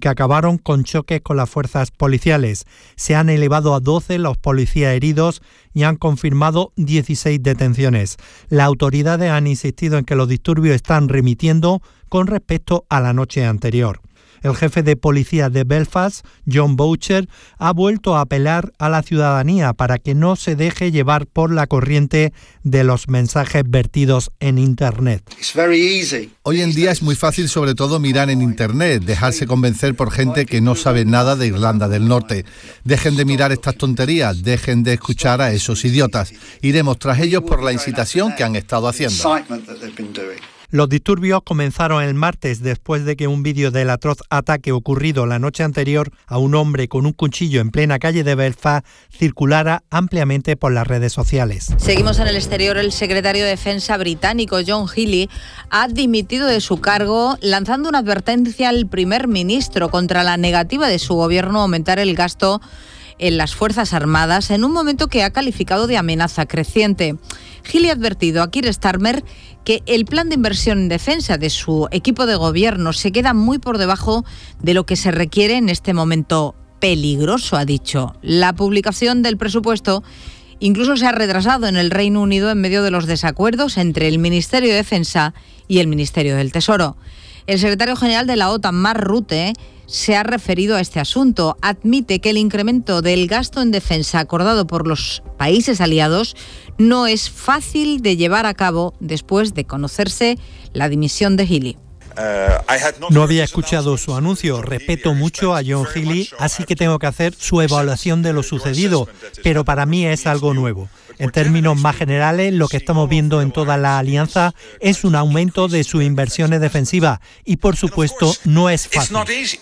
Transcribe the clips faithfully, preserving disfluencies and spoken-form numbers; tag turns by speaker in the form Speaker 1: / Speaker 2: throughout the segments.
Speaker 1: que acabaron con choques con las fuerzas policiales. Se han elevado a doce los policías heridos y han confirmado dieciséis detenciones. Las autoridades han insistido en que los disturbios están remitiendo con respecto a la noche anterior. El jefe de policía de Belfast, John Boucher, ha vuelto a apelar a la ciudadanía para que no se deje llevar por la corriente de los mensajes vertidos en Internet.
Speaker 2: Hoy en día es muy fácil, sobre todo, mirar en Internet, dejarse convencer por gente que no sabe nada de Irlanda del Norte. Dejen de mirar estas tonterías, dejen de escuchar a esos idiotas. Iremos tras ellos por la incitación que han estado haciendo.
Speaker 1: Los disturbios comenzaron el martes después de que un vídeo del atroz ataque ocurrido la noche anterior a un hombre con un cuchillo en plena calle de Belfast circulara ampliamente por las redes sociales.
Speaker 3: Seguimos en el exterior. El secretario de Defensa británico John Healey ha dimitido de su cargo, lanzando una advertencia al primer ministro contra la negativa de su gobierno a aumentar el gasto en las Fuerzas Armadas en un momento que ha calificado de amenaza creciente. Healey ha advertido a Keir Starmer que el plan de inversión en defensa de su equipo de gobierno se queda muy por debajo de lo que se requiere en este momento peligroso, ha dicho. La publicación del presupuesto incluso se ha retrasado en el Reino Unido en medio de los desacuerdos entre el Ministerio de Defensa y el Ministerio del Tesoro. El secretario general de la OTAN, Mark Rutte, se ha referido a este asunto. Admite que el incremento del gasto en defensa acordado por los países aliados no es fácil de llevar a cabo después de conocerse la dimisión de Healey.
Speaker 1: No había escuchado su anuncio. Respeto mucho a John Healey, así que tengo que hacer su evaluación de lo sucedido, pero para mí es algo nuevo. En términos más generales, lo que estamos viendo en toda la alianza es un aumento de sus inversiones defensivas y, por supuesto, no es fácil.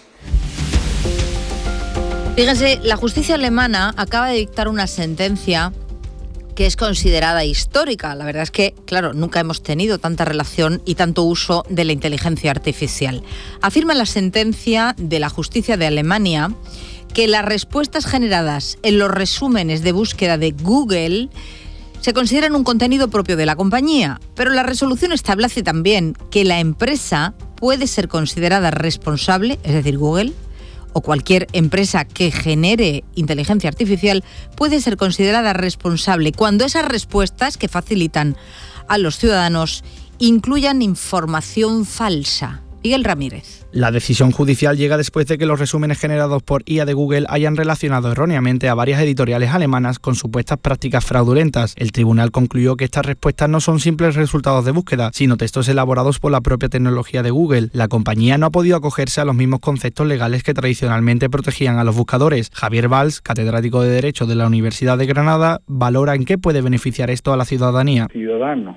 Speaker 3: Fíjense, la justicia alemana acaba de dictar una sentencia que es considerada histórica. La verdad es que, claro, nunca hemos tenido tanta relación y tanto uso de la inteligencia artificial. Afirma la sentencia de la justicia de Alemania que las respuestas generadas en los resúmenes de búsqueda de Google se consideran un contenido propio de la compañía, pero la resolución establece también que la empresa puede ser considerada responsable, es decir, Google, o cualquier empresa que genere inteligencia artificial puede ser considerada responsable cuando esas respuestas que facilitan a los ciudadanos incluyan información falsa. Miguel Ramírez.
Speaker 4: La decisión judicial llega después de que los resúmenes generados por I A de Google hayan relacionado erróneamente a varias editoriales alemanas con supuestas prácticas fraudulentas. El tribunal concluyó que estas respuestas no son simples resultados de búsqueda, sino textos elaborados por la propia tecnología de Google. La compañía no ha podido acogerse a los mismos conceptos legales que tradicionalmente protegían a los buscadores. Javier Valls, catedrático de Derecho de la Universidad de Granada, valora en qué puede beneficiar esto a la ciudadanía.
Speaker 5: Ciudadano,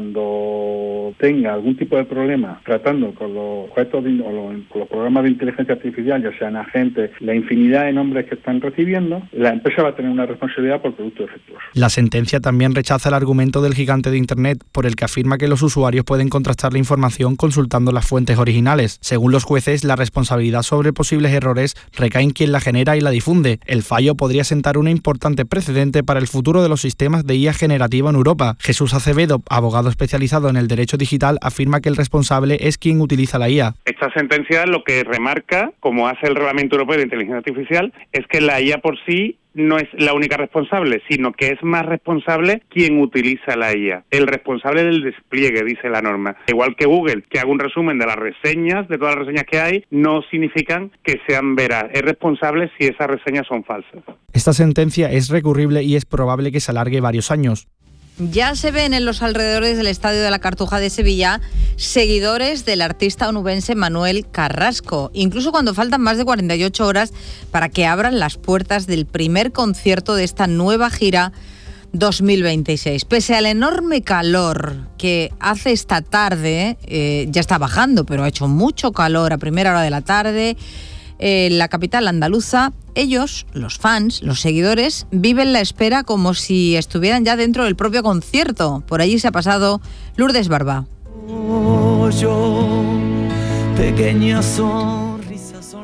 Speaker 5: cuando tenga algún tipo de problema tratando con los objetos de, o los, con los programas de inteligencia artificial, ya sean agentes, la infinidad de nombres que están recibiendo, la empresa va a tener una responsabilidad por producto defectuoso.
Speaker 4: La sentencia también rechaza el argumento del gigante de Internet, por el que afirma que los usuarios pueden contrastar la información consultando las fuentes originales. Según los jueces, la responsabilidad sobre posibles errores recae en quien la genera y la difunde. El fallo podría sentar un importante precedente para el futuro de los sistemas de I A generativa en Europa. Jesús Acevedo, abogado especializado en el derecho digital, afirma que el responsable es quien utiliza la I A.
Speaker 6: Esta sentencia lo que remarca, como hace el Reglamento Europeo de Inteligencia Artificial, es que la I A por sí no es la única responsable, sino que es más responsable quien utiliza la I A. El responsable del despliegue, dice la norma. Igual que Google, que haga un resumen de las reseñas, de todas las reseñas que hay, no significan que sean veraz. Es responsable si esas reseñas son falsas.
Speaker 4: Esta sentencia es recurrible y es probable que se alargue varios años.
Speaker 3: Ya se ven en los alrededores del Estadio de la Cartuja de Sevilla seguidores del artista onubense Manuel Carrasco, incluso cuando faltan más de cuarenta y ocho horas para que abran las puertas del primer concierto de esta nueva gira dos mil veintiséis. Pese al enorme calor que hace esta tarde, eh, ya está bajando, pero ha hecho mucho calor a primera hora de la tarde, en la capital andaluza, ellos, los fans, los seguidores, viven la espera como si estuvieran ya dentro del propio concierto. Por allí se ha pasado Lourdes Barba.
Speaker 7: Oh, yo, pequeña sonrisa sonora.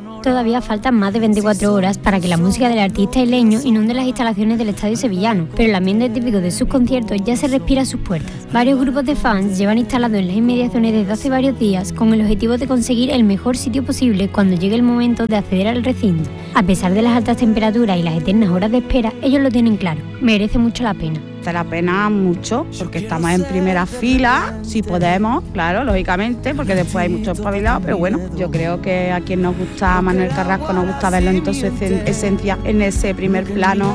Speaker 7: Todavía faltan más de veinticuatro horas para que la música del artista isleño inunde las instalaciones del estadio sevillano, pero el ambiente típico de sus conciertos ya se respira a sus puertas. Varios grupos de fans llevan instalados en las inmediaciones desde hace varios días con el objetivo de conseguir el mejor sitio posible cuando llegue el momento de acceder al recinto. A pesar de las altas temperaturas y las eternas horas de espera, ellos lo tienen claro, merece mucho la pena.
Speaker 8: Te la pena mucho porque estamos en primera fila, si podemos, claro, lógicamente, porque después hay muchos espabilados, pero bueno, yo creo que a quien nos gusta Manuel Carrasco nos gusta verlo en toda su esencia en ese primer plano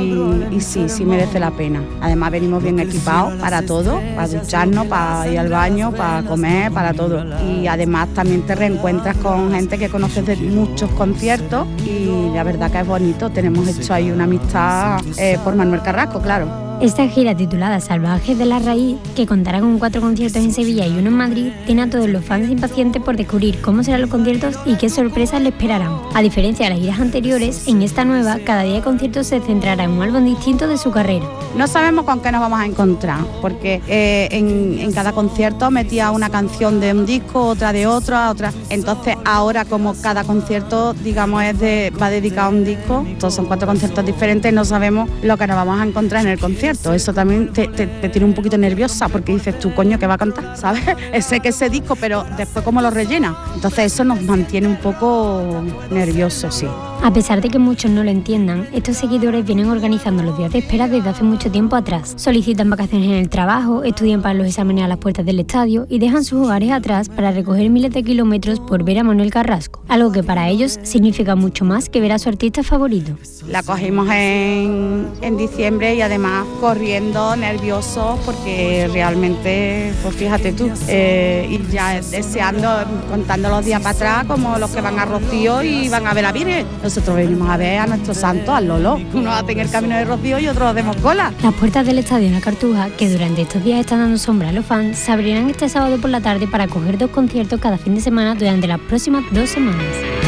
Speaker 8: y, y sí, sí merece la pena. Además venimos bien equipados para todo, para ducharnos, para ir al baño, para comer, para todo. Y además también te reencuentras con gente que conoces de muchos conciertos y la verdad que es bonito, tenemos hecho ahí una amistad eh, por Manuel Carrasco, claro.
Speaker 7: Esta gira titulada Salvajes de la Raíz, que contará con cuatro conciertos en Sevilla y uno en Madrid, tiene a todos los fans impacientes por descubrir cómo serán los conciertos y qué sorpresas le esperarán. A diferencia de las giras anteriores, en esta nueva, cada día de conciertos se centrará en un álbum distinto de su carrera.
Speaker 8: No sabemos con qué nos vamos a encontrar, porque eh, en, en cada concierto metía una canción de un disco, otra de otra, otra. Entonces ahora como cada concierto, digamos, es de, va dedicado a un disco, todos son cuatro conciertos diferentes, no sabemos lo que nos vamos a encontrar en el concierto. Eso también te, te, te tiene un poquito nerviosa porque dices tú, coño, ¿qué va a cantar? ¿Sabes? Sé que ese disco, pero después cómo lo rellena. Entonces eso nos mantiene un poco nerviosos, sí.
Speaker 7: A pesar de que muchos no lo entiendan, estos seguidores vienen organizando los días de espera desde hace mucho tiempo atrás. Solicitan vacaciones en el trabajo, estudian para los exámenes a las puertas del estadio y dejan sus hogares atrás para recoger miles de kilómetros por ver a Manuel Carrasco. Algo que para ellos significa mucho más que ver a su artista favorito.
Speaker 8: La cogimos en, en diciembre y además corriendo, nerviosos, porque realmente, pues fíjate tú, eh, y ya deseando, contando los días para atrás, como los que van a Rocío y van a ver a Virgen. Nosotros venimos a ver a nuestro santo, al Lolo. Uno hace el camino de Rocío y otros hacemos cola.
Speaker 7: Las puertas del estadio de la Cartuja, que durante estos días están dando sombra a los fans, se abrirán este sábado por la tarde para acoger dos conciertos cada fin de semana durante las próximas dos semanas.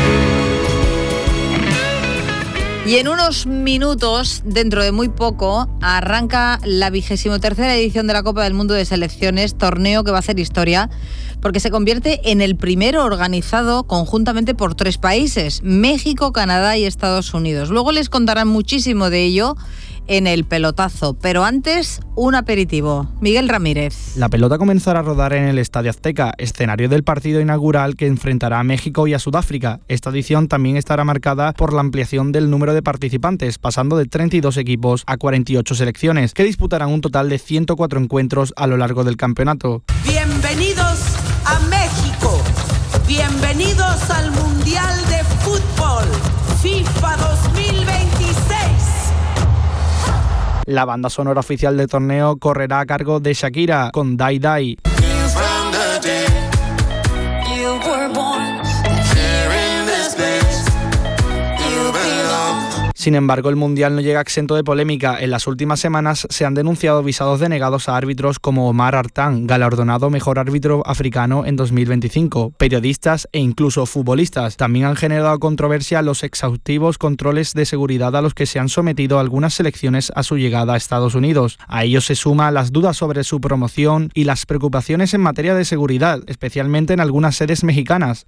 Speaker 3: Y en unos minutos, dentro de muy poco, arranca la vigésimo tercera edición de la Copa del Mundo de Selecciones, torneo que va a hacer historia, porque se convierte en el primero organizado conjuntamente por tres países, México, Canadá y Estados Unidos. Luego les contarán muchísimo de ello en el pelotazo, pero antes un aperitivo. Miguel Ramírez.
Speaker 4: La pelota comenzará a rodar en el Estadio Azteca, escenario del partido inaugural que enfrentará a México y a Sudáfrica. Esta edición también estará marcada por la ampliación del número de participantes, pasando de treinta y dos equipos a cuarenta y ocho selecciones, que disputarán un total de ciento cuatro encuentros a lo largo del campeonato.
Speaker 9: Bienvenidos a México, bienvenidos al Mundial de Fútbol FIFA dos mil veintiséis.
Speaker 4: La banda sonora oficial del torneo correrá a cargo de Shakira con Die Die. Sin embargo, el Mundial no llega exento de polémica. En las últimas semanas se han denunciado visados denegados a árbitros como Omar Artán, galardonado mejor árbitro africano en dos mil veinticinco, periodistas e incluso futbolistas. También han generado controversia los exhaustivos controles de seguridad a los que se han sometido algunas selecciones a su llegada a Estados Unidos. A ello se suman las dudas sobre su promoción y las preocupaciones en materia de seguridad, especialmente en algunas sedes mexicanas.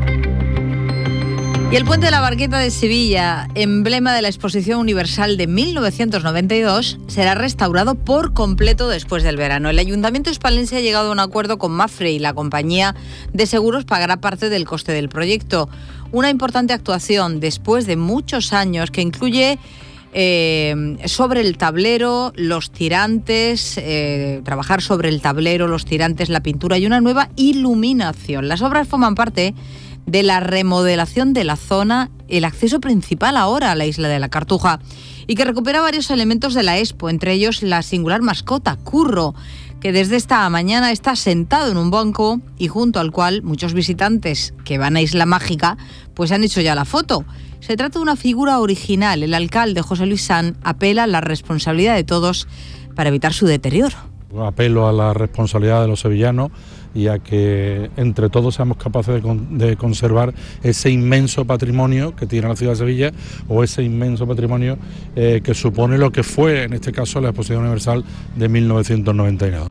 Speaker 3: Y el Puente de la Barqueta de Sevilla, emblema de la Exposición Universal de mil novecientos noventa y dos, será restaurado por completo después del verano. El Ayuntamiento hispalense ha llegado a un acuerdo con Mapfre y la compañía de seguros pagará parte del coste del proyecto. Una importante actuación después de muchos años que incluye eh, sobre el tablero, los tirantes, eh, trabajar sobre el tablero, los tirantes, la pintura y una nueva iluminación. Las obras forman parte de la remodelación de la zona, el acceso principal ahora a la isla de la Cartuja, y que recupera varios elementos de la Expo, entre ellos la singular mascota, Curro, que desde esta mañana está sentado en un banco y junto al cual muchos visitantes que van a Isla Mágica pues han hecho ya la foto. Se trata de una figura original. El alcalde José Luis San apela a la responsabilidad de todos para evitar su deterioro.
Speaker 10: Apelo a la responsabilidad de los sevillanos y a que entre todos seamos capaces de, con, de conservar ese inmenso patrimonio que tiene la ciudad de Sevilla o ese inmenso patrimonio eh, que supone lo que fue, en este caso, la Exposición Universal de mil novecientos noventa y dos.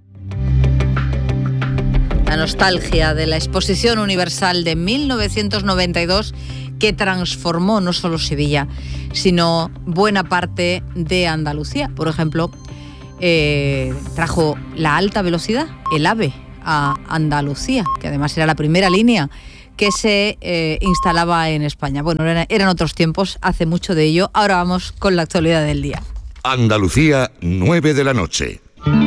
Speaker 3: La nostalgia de la Exposición Universal de mil novecientos noventa y dos que transformó no solo Sevilla, sino buena parte de Andalucía. Por ejemplo, eh, trajo la alta velocidad, el AVE, a Andalucía, que además era la primera línea que se eh, instalaba en España. Bueno, eran, eran otros tiempos, hace mucho de ello. Ahora vamos con la actualidad del día.
Speaker 11: Andalucía, nueve de la noche.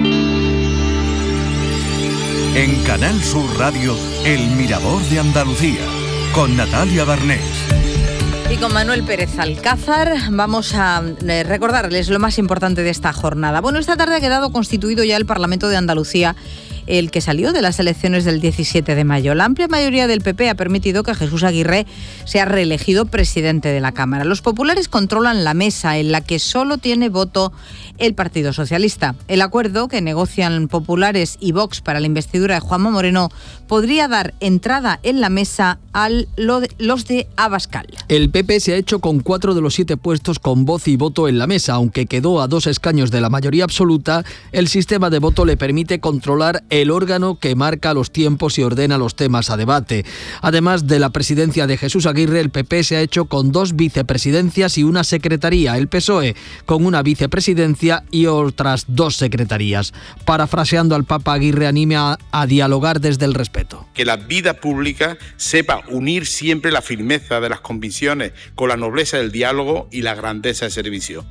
Speaker 12: En Canal Sur Radio, El Mirador de Andalucía, con Natalia Barnés.
Speaker 3: Y con Manuel Pérez Alcázar vamos a recordarles lo más importante de esta jornada. Bueno, esta tarde ha quedado constituido ya el Parlamento de Andalucía, el que salió de las elecciones del diecisiete de mayo. La amplia mayoría del P P ha permitido que Jesús Aguirre sea reelegido presidente de la Cámara. Los populares controlan la mesa, en la que solo tiene voto el Partido Socialista. El acuerdo que negocian populares y Vox para la investidura de Juanma Moreno podría dar entrada en la mesa a los de Abascal.
Speaker 13: El P P se ha hecho con cuatro de los siete puestos con voz y voto en la mesa. Aunque quedó a dos escaños de la mayoría absoluta, el sistema de voto le permite controlar el órgano que marca los tiempos y ordena los temas a debate. Además de la presidencia de Jesús Aguirre, el P P se ha hecho con dos vicepresidencias y una secretaría. El P S O E con una vicepresidencia y otras dos secretarías. Parafraseando al Papa, Aguirre anima a, a dialogar desde el respeto.
Speaker 14: Que la vida pública sepa unir siempre la firmeza de las convicciones con la nobleza del diálogo y la grandeza del servicio.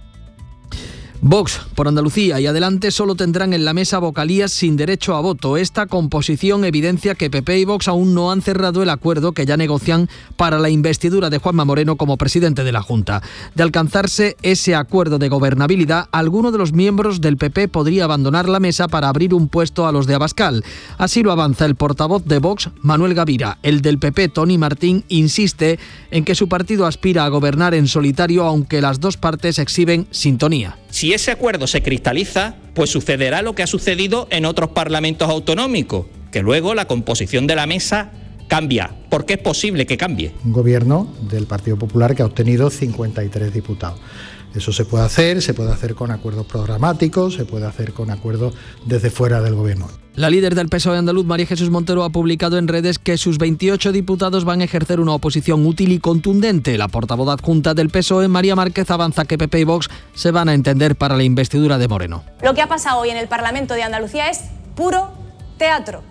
Speaker 13: Vox por Andalucía y Adelante solo tendrán en la mesa vocalías sin derecho a voto. Esta composición evidencia que P P y Vox aún no han cerrado el acuerdo que ya negocian para la investidura de Juanma Moreno como presidente de la Junta. De alcanzarse ese acuerdo de gobernabilidad, alguno de los miembros del P P podría abandonar la mesa para abrir un puesto a los de Abascal. Así lo avanza el portavoz de Vox, Manuel Gavira. El del P P, Tony Martín, insiste en que su partido aspira a gobernar en solitario, aunque las dos partes exhiben sintonía.
Speaker 15: Si ese acuerdo se cristaliza, pues sucederá lo que ha sucedido en otros parlamentos autonómicos, que luego la composición de la mesa cambia, porque es posible que cambie.
Speaker 16: Un gobierno del Partido Popular que ha obtenido cincuenta y tres diputados. Eso se puede hacer, se puede hacer con acuerdos programáticos, se puede hacer con acuerdos desde fuera del gobierno.
Speaker 13: La líder del P S O E andaluz, María Jesús Montero, ha publicado en redes que sus veintiocho diputados van a ejercer una oposición útil y contundente. La portavoz adjunta del P S O E, María Márquez, avanza que P P y Vox se van a entender para la investidura de Moreno.
Speaker 17: Lo que ha pasado hoy en el Parlamento de Andalucía es puro teatro.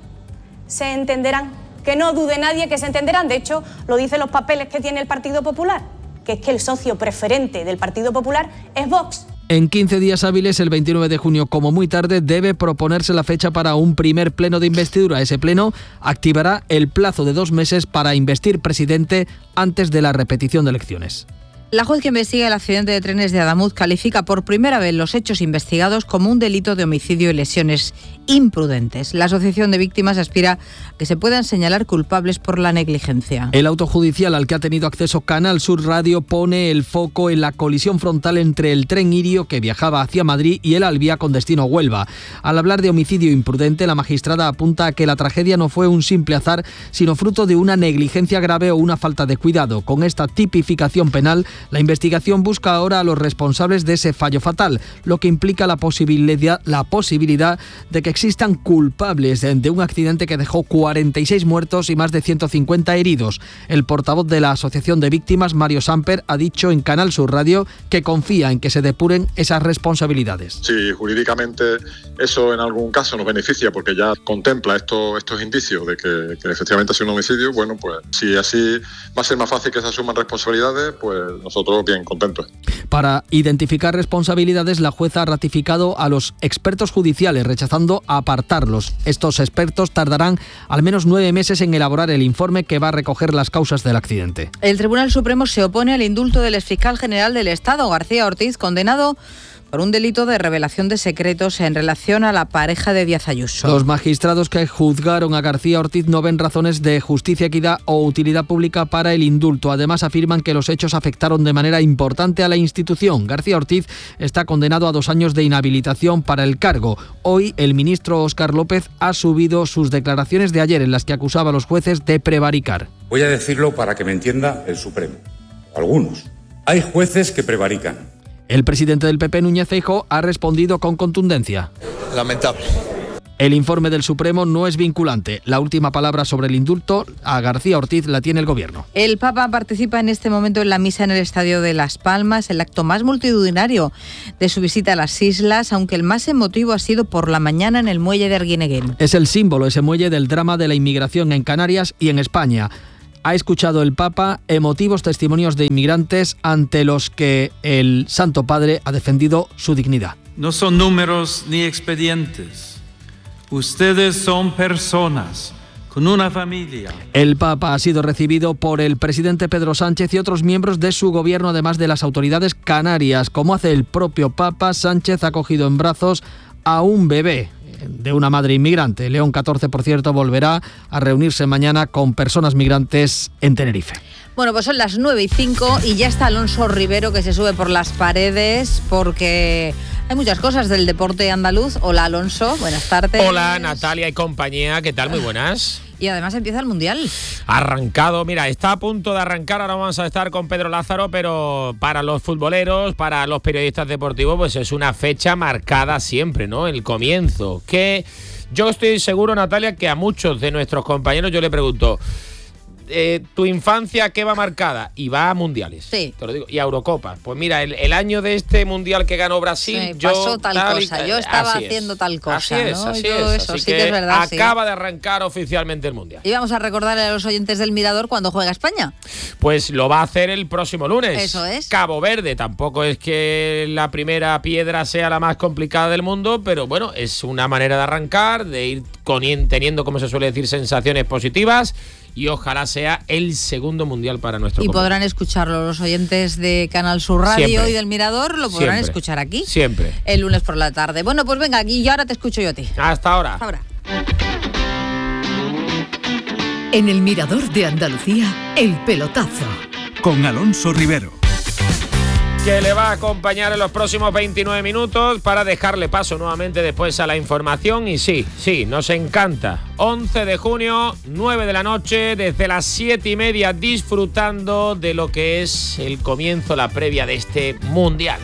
Speaker 17: Se entenderán, que no dude nadie que se entenderán. De hecho, lo dicen los papeles que tiene el Partido Popular, que es que el socio preferente del Partido Popular es Vox.
Speaker 13: En quince días hábiles, el veintinueve de junio, como muy tarde, debe proponerse la fecha para un primer pleno de investidura. Ese pleno activará el plazo de dos meses para investir presidente antes de la repetición de elecciones.
Speaker 3: La juez que investiga el accidente de trenes de Adamuz califica por primera vez los hechos investigados como un delito de homicidio y lesiones imprudentes. La Asociación de Víctimas aspira a que se puedan señalar culpables por la negligencia.
Speaker 13: El auto judicial al que ha tenido acceso Canal Sur Radio pone el foco en la colisión frontal entre el tren Irio que viajaba hacia Madrid y el Alvia con destino a Huelva. Al hablar de homicidio imprudente, la magistrada apunta a que la tragedia no fue un simple azar, sino fruto de una negligencia grave o una falta de cuidado. Con esta tipificación penal, la investigación busca ahora a los responsables de ese fallo fatal, lo que implica la posibilidad, la posibilidad de que existan culpables de un accidente que dejó cuarenta y seis muertos y más de ciento cincuenta heridos. El portavoz de la Asociación de Víctimas, Mario Samper, ha dicho en Canal Sur Radio que confía en que se depuren esas responsabilidades.
Speaker 18: Si jurídicamente eso en algún caso nos beneficia porque ya contempla esto, estos indicios de que, que efectivamente ha sido un homicidio, bueno, pues si así va a ser más fácil que se asuman responsabilidades, pues nosotros bien contentos.
Speaker 13: Para identificar responsabilidades, la jueza ha ratificado a los expertos judiciales, rechazando apartarlos. Estos expertos tardarán al menos nueve meses en elaborar el informe que va a recoger las causas del accidente.
Speaker 3: El Tribunal Supremo se opone al indulto del exfiscal general del Estado, García Ortiz, condenado por un delito de revelación de secretos en relación a la pareja de Díaz Ayuso.
Speaker 13: Los magistrados que juzgaron a García Ortiz no ven razones de justicia, equidad o utilidad pública para el indulto. Además, afirman que los hechos afectaron de manera importante a la institución. García Ortiz está condenado a dos años de inhabilitación para el cargo. Hoy, el ministro Óscar López ha subido sus declaraciones de ayer en las que acusaba a los jueces de prevaricar.
Speaker 19: Voy a decirlo para que me entienda el Supremo. Algunos. Hay jueces que prevarican.
Speaker 13: El presidente del P P, Núñez Feijóo, ha respondido con contundencia.
Speaker 20: Lamentable.
Speaker 13: El informe del Supremo no es vinculante. La última palabra sobre el indulto a García Ortiz la tiene el Gobierno.
Speaker 3: El Papa participa en este momento en la misa en el Estadio de Las Palmas, el acto más multitudinario de su visita a las islas, aunque el más emotivo ha sido por la mañana en el muelle de Arguineguín.
Speaker 13: Es el símbolo, ese muelle, del drama de la inmigración en Canarias y en España. Ha escuchado el Papa emotivos testimonios de inmigrantes ante los que el Santo Padre ha defendido su dignidad.
Speaker 20: No son números ni expedientes. Ustedes son personas con una familia.
Speaker 13: El Papa ha sido recibido por el presidente Pedro Sánchez y otros miembros de su gobierno, además de las autoridades canarias. Como hace el propio Papa, Sánchez ha cogido en brazos a un bebé de una madre inmigrante. León catorce, por cierto, volverá a reunirse mañana con personas migrantes en Tenerife.
Speaker 3: Bueno, pues son las nueve y cinco y ya está Alonso Rivero, que se sube por las paredes porque hay muchas cosas del deporte andaluz. Hola, Alonso, buenas tardes.
Speaker 21: Hola, Natalia y compañía, ¿qué tal? Muy buenas.
Speaker 3: Y además empieza el Mundial.
Speaker 21: Arrancado, mira, está a punto de arrancar, ahora vamos a estar con Pedro Lázaro, pero para los futboleros, para los periodistas deportivos, pues es una fecha marcada siempre, ¿no? El comienzo, que yo estoy seguro, Natalia, que a muchos de nuestros compañeros yo le pregunto, Eh, ¿tu infancia qué va marcada? Y va a mundiales,
Speaker 3: sí.
Speaker 21: Te lo digo, y a Eurocopas. Pues mira, el, el año de este mundial que ganó Brasil,
Speaker 3: sí,
Speaker 21: yo
Speaker 3: pasó tal, tal cosa, yo estaba
Speaker 21: así
Speaker 3: haciendo
Speaker 21: es.
Speaker 3: tal cosa,
Speaker 21: así es,
Speaker 3: ¿no?
Speaker 21: así
Speaker 3: yo
Speaker 21: es,
Speaker 3: eso
Speaker 21: así
Speaker 3: sí
Speaker 21: que,
Speaker 3: que es verdad.
Speaker 21: acaba
Speaker 3: sí.
Speaker 21: de arrancar oficialmente el mundial.
Speaker 3: Y vamos a recordarle a los oyentes del Mirador cuando juega España.
Speaker 21: Pues lo va a hacer el próximo lunes.
Speaker 3: Eso es.
Speaker 21: Cabo Verde, tampoco es que la primera piedra sea la más complicada del mundo, pero bueno, es una manera de arrancar, de ir con, teniendo, como se suele decir, sensaciones positivas. Y ojalá sea el segundo mundial para nuestro
Speaker 3: Y
Speaker 21: comunidad.
Speaker 3: podrán escucharlo los oyentes de Canal Sur Radio
Speaker 21: Siempre.
Speaker 3: y del Mirador, lo podrán
Speaker 21: Siempre.
Speaker 3: escuchar aquí.
Speaker 21: Siempre.
Speaker 3: El lunes por la tarde. Bueno, pues venga, aquí y ahora te escucho yo a ti.
Speaker 21: Hasta ahora.
Speaker 3: Hasta ahora.
Speaker 22: En el Mirador de Andalucía, el pelotazo.
Speaker 12: Con Alonso Rivero.
Speaker 21: Que le va a acompañar en los próximos veintinueve minutos para dejarle paso nuevamente después a la información. Y sí, sí, nos encanta. once de junio, nueve de la noche, desde las siete y media, disfrutando de lo que es el comienzo, la previa de este mundial.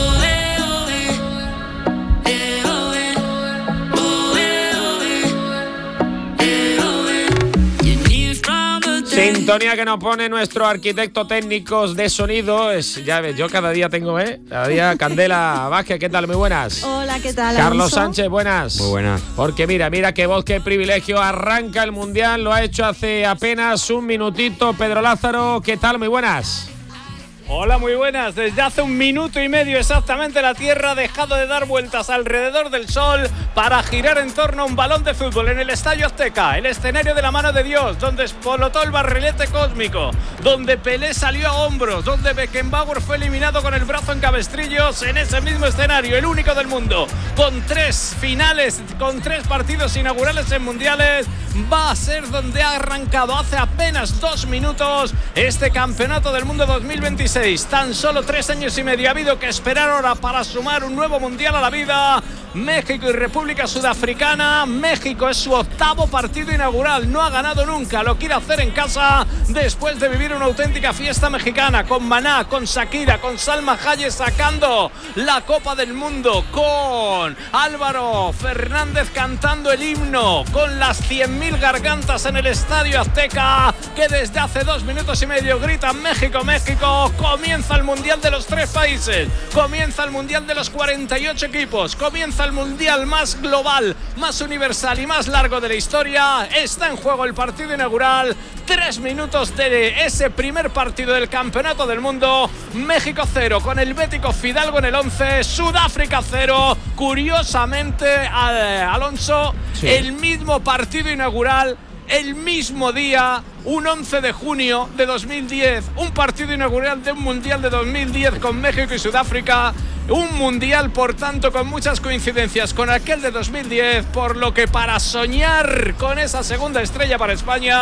Speaker 21: Sintonía que nos pone nuestro arquitecto técnico de sonido. Es, ya ves, yo cada día tengo, ¿eh? Cada día Candela Vázquez, ¿qué tal? Muy buenas.
Speaker 23: Hola, ¿qué tal?
Speaker 21: Carlos
Speaker 23: Alonso?
Speaker 21: Sánchez, buenas.
Speaker 24: Muy buenas.
Speaker 21: Porque mira, mira qué voz, qué privilegio. Arranca el Mundial, lo ha hecho hace apenas un minutito. Pedro Lázaro, ¿qué tal? Muy buenas.
Speaker 25: Hola, muy buenas. Desde hace un minuto y medio exactamente la Tierra ha dejado de dar vueltas alrededor del Sol para girar en torno a un balón de fútbol en el Estadio Azteca, el escenario de la mano de Dios, donde explotó el barrilete cósmico, donde Pelé salió a hombros, donde Beckenbauer fue eliminado con el brazo en cabestrillos, en ese mismo escenario, el único del mundo, con tres finales, con tres partidos inaugurales en mundiales, va a ser donde ha arrancado hace apenas dos minutos este Campeonato del Mundo dos mil veintiséis. Tan solo tres años y medio ha habido que esperar ahora para sumar un nuevo mundial a la vida. México y República Sudafricana. México es su octavo partido inaugural, no ha ganado nunca, lo quiere hacer en casa después de vivir una auténtica fiesta mexicana con Maná, con Shakira, con Salma Hayek sacando la Copa del Mundo, con Álvaro Fernández cantando el himno, con las cien mil gargantas en el Estadio Azteca que desde hace dos minutos y medio gritan México, México. Comienza el Mundial de los tres países, comienza el Mundial de los cuarenta y ocho equipos, comienza el Mundial más global, más universal y más largo de la historia. Está en juego el partido inaugural, tres minutos de ese primer partido del Campeonato del Mundo. México cero con el bético Fidalgo en el once, Sudáfrica cero. Curiosamente, Alonso, sí. El mismo partido inaugural, el mismo día, un once de junio de dos mil diez, un partido inaugural de un Mundial de dos mil diez con México y Sudáfrica, un Mundial por tanto con muchas coincidencias con aquel de dos mil diez, por lo que para soñar con esa segunda estrella para España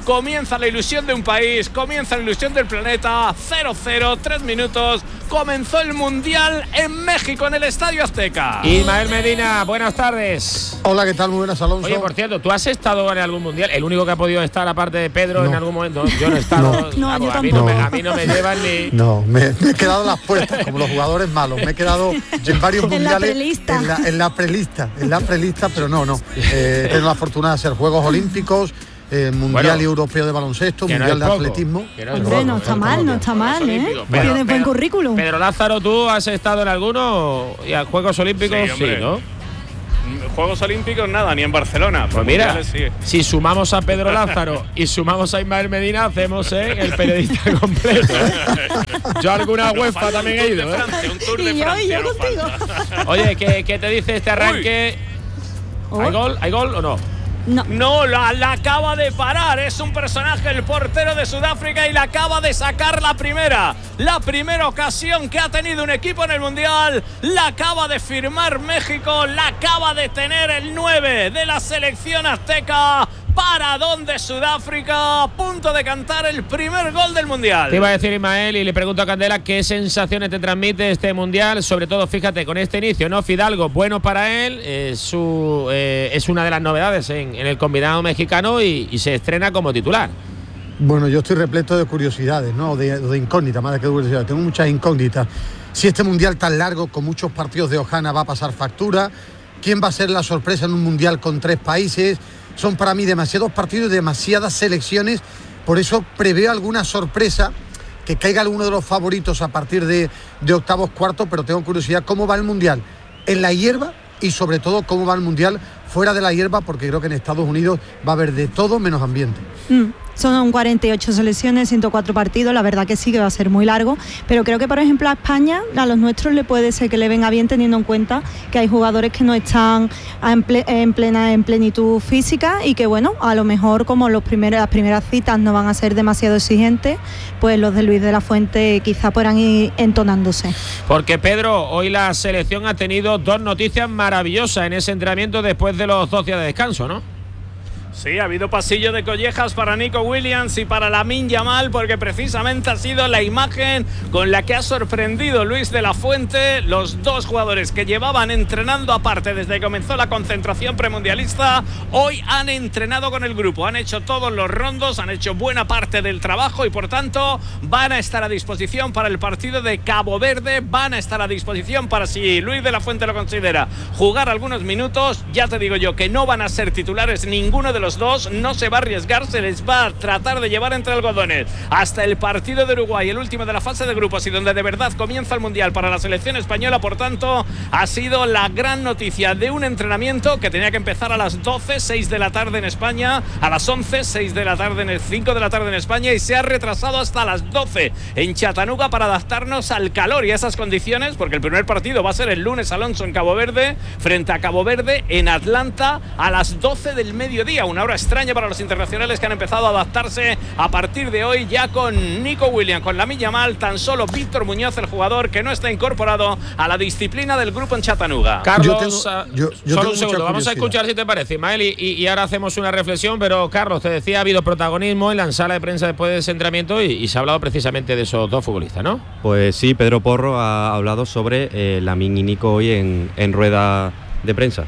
Speaker 25: comienza la ilusión de un país, comienza la ilusión del planeta. Cero cero, tres minutos, comenzó el Mundial en México, en el Estadio Azteca.
Speaker 21: Ismael Medina, buenas tardes.
Speaker 1: Hola, ¿qué tal? Muy buenas, Alonso.
Speaker 21: Oye, por cierto, ¿tú has estado en algún Mundial? El único que ha podido estar, aparte de Pedro, no. en algún momento. Yo no he estado.
Speaker 1: No,
Speaker 21: ah,
Speaker 1: no,
Speaker 21: pues,
Speaker 1: yo
Speaker 21: a, mí no me,
Speaker 1: tampoco.
Speaker 21: a mí no me llevan ni.
Speaker 1: No, me, me he quedado en las puertas, como los jugadores malos. Me he quedado en varios
Speaker 2: en
Speaker 1: mundiales.
Speaker 2: La prelista.
Speaker 1: En la, en la prelista. En la prelista, pero no, no. Eh, tengo la fortuna de hacer Juegos Olímpicos, eh, Mundial
Speaker 21: Bueno,
Speaker 1: Europeo de Baloncesto,
Speaker 21: que no
Speaker 1: Mundial
Speaker 21: es
Speaker 1: de
Speaker 21: poco,
Speaker 1: Atletismo.
Speaker 2: no Hombre, no está mal, no está mal, ¿eh?
Speaker 21: Bueno,
Speaker 2: Tiene buen currículum.
Speaker 21: Pedro Lázaro, ¿tú has estado en alguno? ¿Y a Juegos Olímpicos?
Speaker 25: Sí, hombre.
Speaker 21: Sí, ¿no?
Speaker 25: Juegos Olímpicos nada, ni en Barcelona.
Speaker 21: Pues mira,
Speaker 25: mundiales, sí.
Speaker 21: si sumamos a Pedro Lázaro y sumamos a Ismael Medina, hacemos ¿eh? el periodista completo. Yo a alguna UEFA también he ido. ¿eh?
Speaker 25: Un tour de
Speaker 2: Y yo,
Speaker 25: Francia,
Speaker 2: y yo
Speaker 25: no
Speaker 2: contigo.
Speaker 25: falta.
Speaker 21: Oye, ¿qué, ¿qué te dice este arranque?
Speaker 2: Oh.
Speaker 21: ¿Hay gol? ¿Hay gol o no?
Speaker 2: No,
Speaker 25: no la, la acaba de parar. Es un personaje, el portero de Sudáfrica, y la acaba de sacar la primera. La primera ocasión que ha tenido un equipo en el Mundial. La acaba de firmar México. La acaba de tener el nueve de la selección azteca. Paradón de Sudáfrica, a punto de cantar el primer gol del Mundial.
Speaker 21: Te iba a decir Ismael y le pregunto a Candela qué sensaciones te transmite este Mundial, sobre todo fíjate con este inicio, ¿no? Fidalgo, bueno para él, eh, su, eh, es una de las novedades en, en el combinado mexicano y, y se estrena como titular.
Speaker 1: Bueno, yo estoy repleto de curiosidades, ¿no? De, de incógnitas, más de que curiosidades. Tengo muchas incógnitas. Si este Mundial tan largo, con muchos partidos de hojana, va a pasar factura. ¿Quién va a ser la sorpresa en un Mundial con tres países? Son para mí demasiados partidos y demasiadas selecciones, por eso preveo alguna sorpresa, que caiga alguno de los favoritos a partir de, de octavos, cuartos, pero tengo curiosidad cómo va el Mundial en la hierba y sobre todo cómo va el Mundial fuera de la hierba, porque creo que en Estados Unidos va a haber de todo menos ambiente.
Speaker 2: Mm. Son cuarenta y ocho selecciones, ciento cuatro partidos, la verdad que sí que va a ser muy largo, pero creo que por ejemplo a España, a los nuestros le puede ser que le venga bien, teniendo en cuenta que hay jugadores que no están en, ple en plena en plenitud física y que bueno, a lo mejor como los primeros, las primeras citas no van a ser demasiado exigentes, pues los de Luis de la Fuente quizá podrán ir entonándose.
Speaker 21: Porque Pedro, hoy la selección ha tenido dos noticias maravillosas en ese entrenamiento después de los dos días de descanso, ¿no?
Speaker 25: Sí, ha habido pasillo de collejas para Nico Williams y para Lamine Yamal, porque precisamente ha sido la imagen con la que ha sorprendido Luis de la Fuente. Los dos jugadores que llevaban entrenando aparte desde que comenzó la concentración premundialista, hoy han entrenado con el grupo, han hecho todos los rondos, han hecho buena parte del trabajo y por tanto van a estar a disposición para el partido de Cabo Verde, van a estar a disposición para, si Luis de la Fuente lo considera, jugar algunos minutos. Ya te digo yo que no van a ser titulares ninguno de los los dos, no se va a arriesgar, se les va a tratar de llevar entre algodones hasta el partido de Uruguay, el último de la fase de grupos y donde de verdad comienza el Mundial para la selección española. Por tanto, ha sido la gran noticia de un entrenamiento que tenía que empezar a las doce, seis de la tarde en España, a las once, seis de la tarde, en cinco de la tarde en España, y se ha retrasado hasta las doce en Chattanooga para adaptarnos al calor y a esas condiciones, porque el primer partido va a ser el lunes, Alonso, en Cabo Verde, frente a Cabo Verde en Atlanta a las doce del mediodía. Una hora extraña para los internacionales que han empezado a adaptarse a partir de hoy, ya con Nico Williams, con Lamine Yamal, tan solo Víctor Muñoz, el jugador que no está incorporado a la disciplina del grupo en Chattanooga.
Speaker 21: Carlos,
Speaker 1: yo tengo, yo, yo
Speaker 21: solo
Speaker 1: tengo
Speaker 21: un segundo, vamos a escuchar si te parece, Ismael, y, y, y ahora hacemos una reflexión, pero Carlos, te decía, ha habido protagonismo en la sala de prensa después de ese entrenamiento y, y se ha hablado precisamente de esos dos futbolistas, ¿no?
Speaker 5: Pues sí, Pedro Porro ha hablado sobre eh, Lamine y Nico hoy en, en rueda de prensa.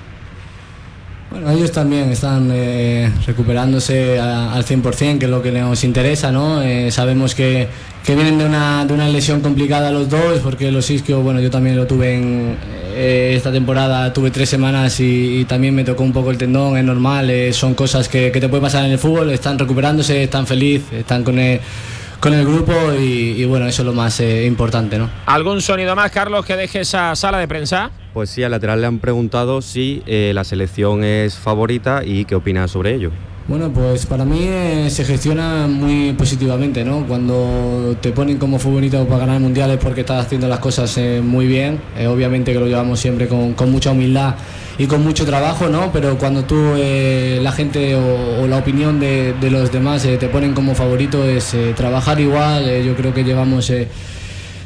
Speaker 23: Bueno, ellos también están eh, recuperándose a, al cien por cien, que es lo que nos interesa, ¿no? Eh, sabemos que, que vienen de una, de una lesión complicada los dos, porque los isquios, bueno, yo también lo tuve en eh, esta temporada, tuve tres semanas y, y también me tocó un poco el tendón, es normal, eh, son cosas que, que te puede pasar en el fútbol. Están recuperándose, están felices, están con el, con el grupo y, y bueno, eso es lo más eh, importante, ¿no?
Speaker 21: ¿Algún sonido más, Carlos, que deje esa sala de prensa?
Speaker 5: Pues sí, al lateral le han preguntado si eh, la selección es favorita y qué opina sobre ello.
Speaker 23: Bueno, pues para mí eh, se gestiona muy positivamente, ¿no? Cuando te ponen como favorito para ganar mundiales porque estás haciendo las cosas eh, muy bien, eh, obviamente que lo llevamos siempre con, con mucha humildad y con mucho trabajo, ¿no? Pero cuando tú, eh, la gente o, o la opinión de, de los demás eh, te ponen como favorito, es eh, trabajar igual. Eh, yo creo que llevamos... Eh,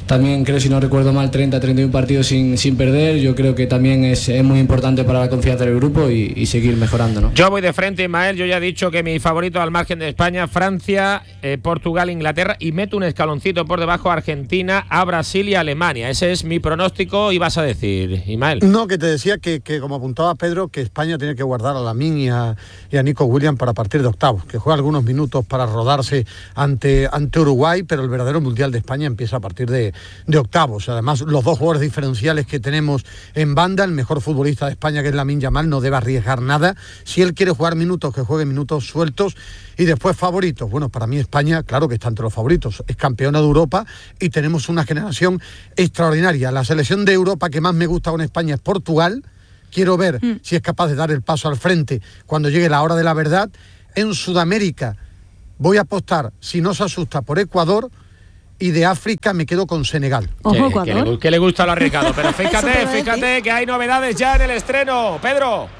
Speaker 23: también creo, si no recuerdo mal, treinta, treinta y uno partidos sin, sin perder. Yo creo que también es, es muy importante para la confianza del grupo y, y seguir mejorando, ¿no?
Speaker 21: Yo voy de frente, Ismael. Yo ya he dicho que mi favorito al margen de España, Francia, eh, Portugal, Inglaterra, y meto un escaloncito por debajo a Argentina, a Brasil y a Alemania. Ese es mi pronóstico. Y vas a decir, Ismael.
Speaker 1: No, que te decía que, que como apuntaba Pedro, que España tiene que guardar a Lamine y a, y a Nico Williams para partir de octavos, que juega algunos minutos para rodarse ante, ante Uruguay, pero el verdadero Mundial de España empieza a partir de, de octavos. Además, los dos jugadores diferenciales que tenemos en banda, el mejor futbolista de España, que es Lamine Yamal, no debe arriesgar nada. Si él quiere jugar minutos, que juegue minutos sueltos. Y después favoritos. Bueno, para mí España, claro que está entre los favoritos. Es campeona de Europa y tenemos una generación extraordinaria. La selección de Europa que más me gusta con España es Portugal. Quiero ver mm. si es capaz de dar el paso al frente cuando llegue la hora de la verdad. En Sudamérica voy a apostar, si no se asusta, por Ecuador. Y de África me quedo con Senegal.
Speaker 21: Ojo, que, que, le, que le gusta lo arriesgado. Pero fíjate, fíjate que hay novedades ya en el estreno. Pedro.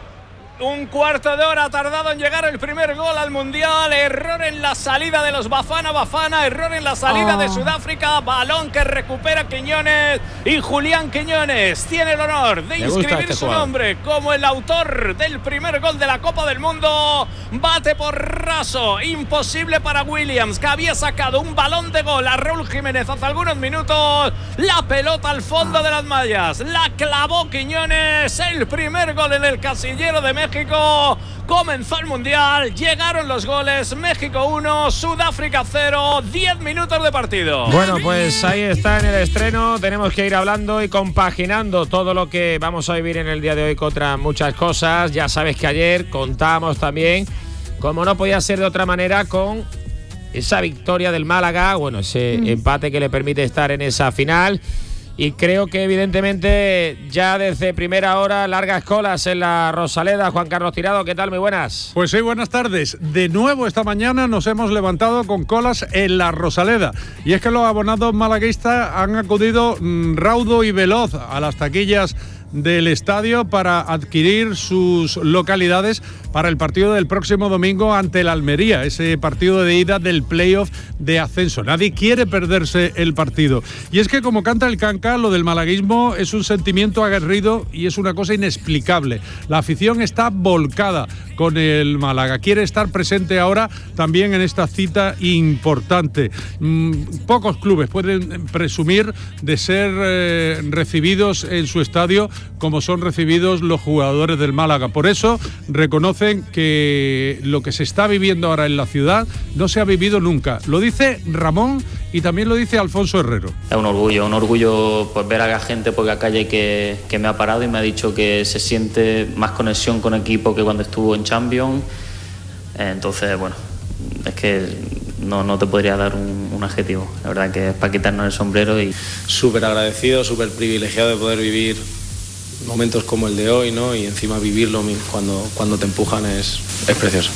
Speaker 25: Un cuarto de hora ha tardado en llegar el primer gol al Mundial. Error en la salida de los Bafana Bafana. Error en la salida oh. de Sudáfrica. Balón que recupera Quiñones. Y Julián Quiñones tiene el honor de inscribir este su jugador. nombre como el autor del primer gol de la Copa del Mundo. Bate por raso. Imposible para Williams, que había sacado un balón de gol a Raúl Jiménez hace algunos minutos. La pelota al fondo de las mallas. La clavó Quiñones. El primer gol en el casillero de México. México, comenzó el Mundial, llegaron los goles, México uno, Sudáfrica cero, diez minutos de partido.
Speaker 21: Bueno, pues ahí está en el estreno, tenemos que ir hablando y compaginando todo lo que vamos a vivir en el día de hoy contra muchas cosas. Ya sabes que ayer contamos también, como no podía ser de otra manera, con esa victoria del Málaga, bueno, ese mm. empate que le permite estar en esa final. Y creo que evidentemente ya desde primera hora largas colas en la Rosaleda. Juan Carlos Tirado, ¿qué tal? Muy buenas.
Speaker 6: Pues sí, buenas tardes. De nuevo esta mañana nos hemos levantado con colas en la Rosaleda. Y es que los abonados malaguistas han acudido mmm, raudo y veloz a las taquillas del estadio para adquirir sus localidades para el partido del próximo domingo ante el Almería, ese partido de ida del playoff de ascenso. Nadie quiere perderse el partido. Y es que, como canta el canca, lo del malaguismo es un sentimiento aguerrido y es una cosa inexplicable. La afición está volcada con el Málaga. Quiere estar presente ahora también en esta cita importante. Mm, pocos clubes pueden presumir de ser eh, recibidos en su estadio como son recibidos los jugadores del Málaga. Por eso reconocen que lo que se está viviendo ahora en la ciudad no se ha vivido nunca. Lo dice Ramón y también lo dice Alfonso Herrero.
Speaker 7: Es un orgullo, un orgullo pues, ver a la gente por la calle que, que me ha parado y me ha dicho que se siente más conexión con equipo que cuando estuvo en Champions. Entonces, bueno, es que no, no te podría dar un, un adjetivo. La verdad que es para quitarnos el sombrero. Y
Speaker 8: súper agradecido, súper privilegiado de poder vivir momentos como el de hoy, ¿no? Y encima vivirlo cuando, cuando te empujan es, es precioso.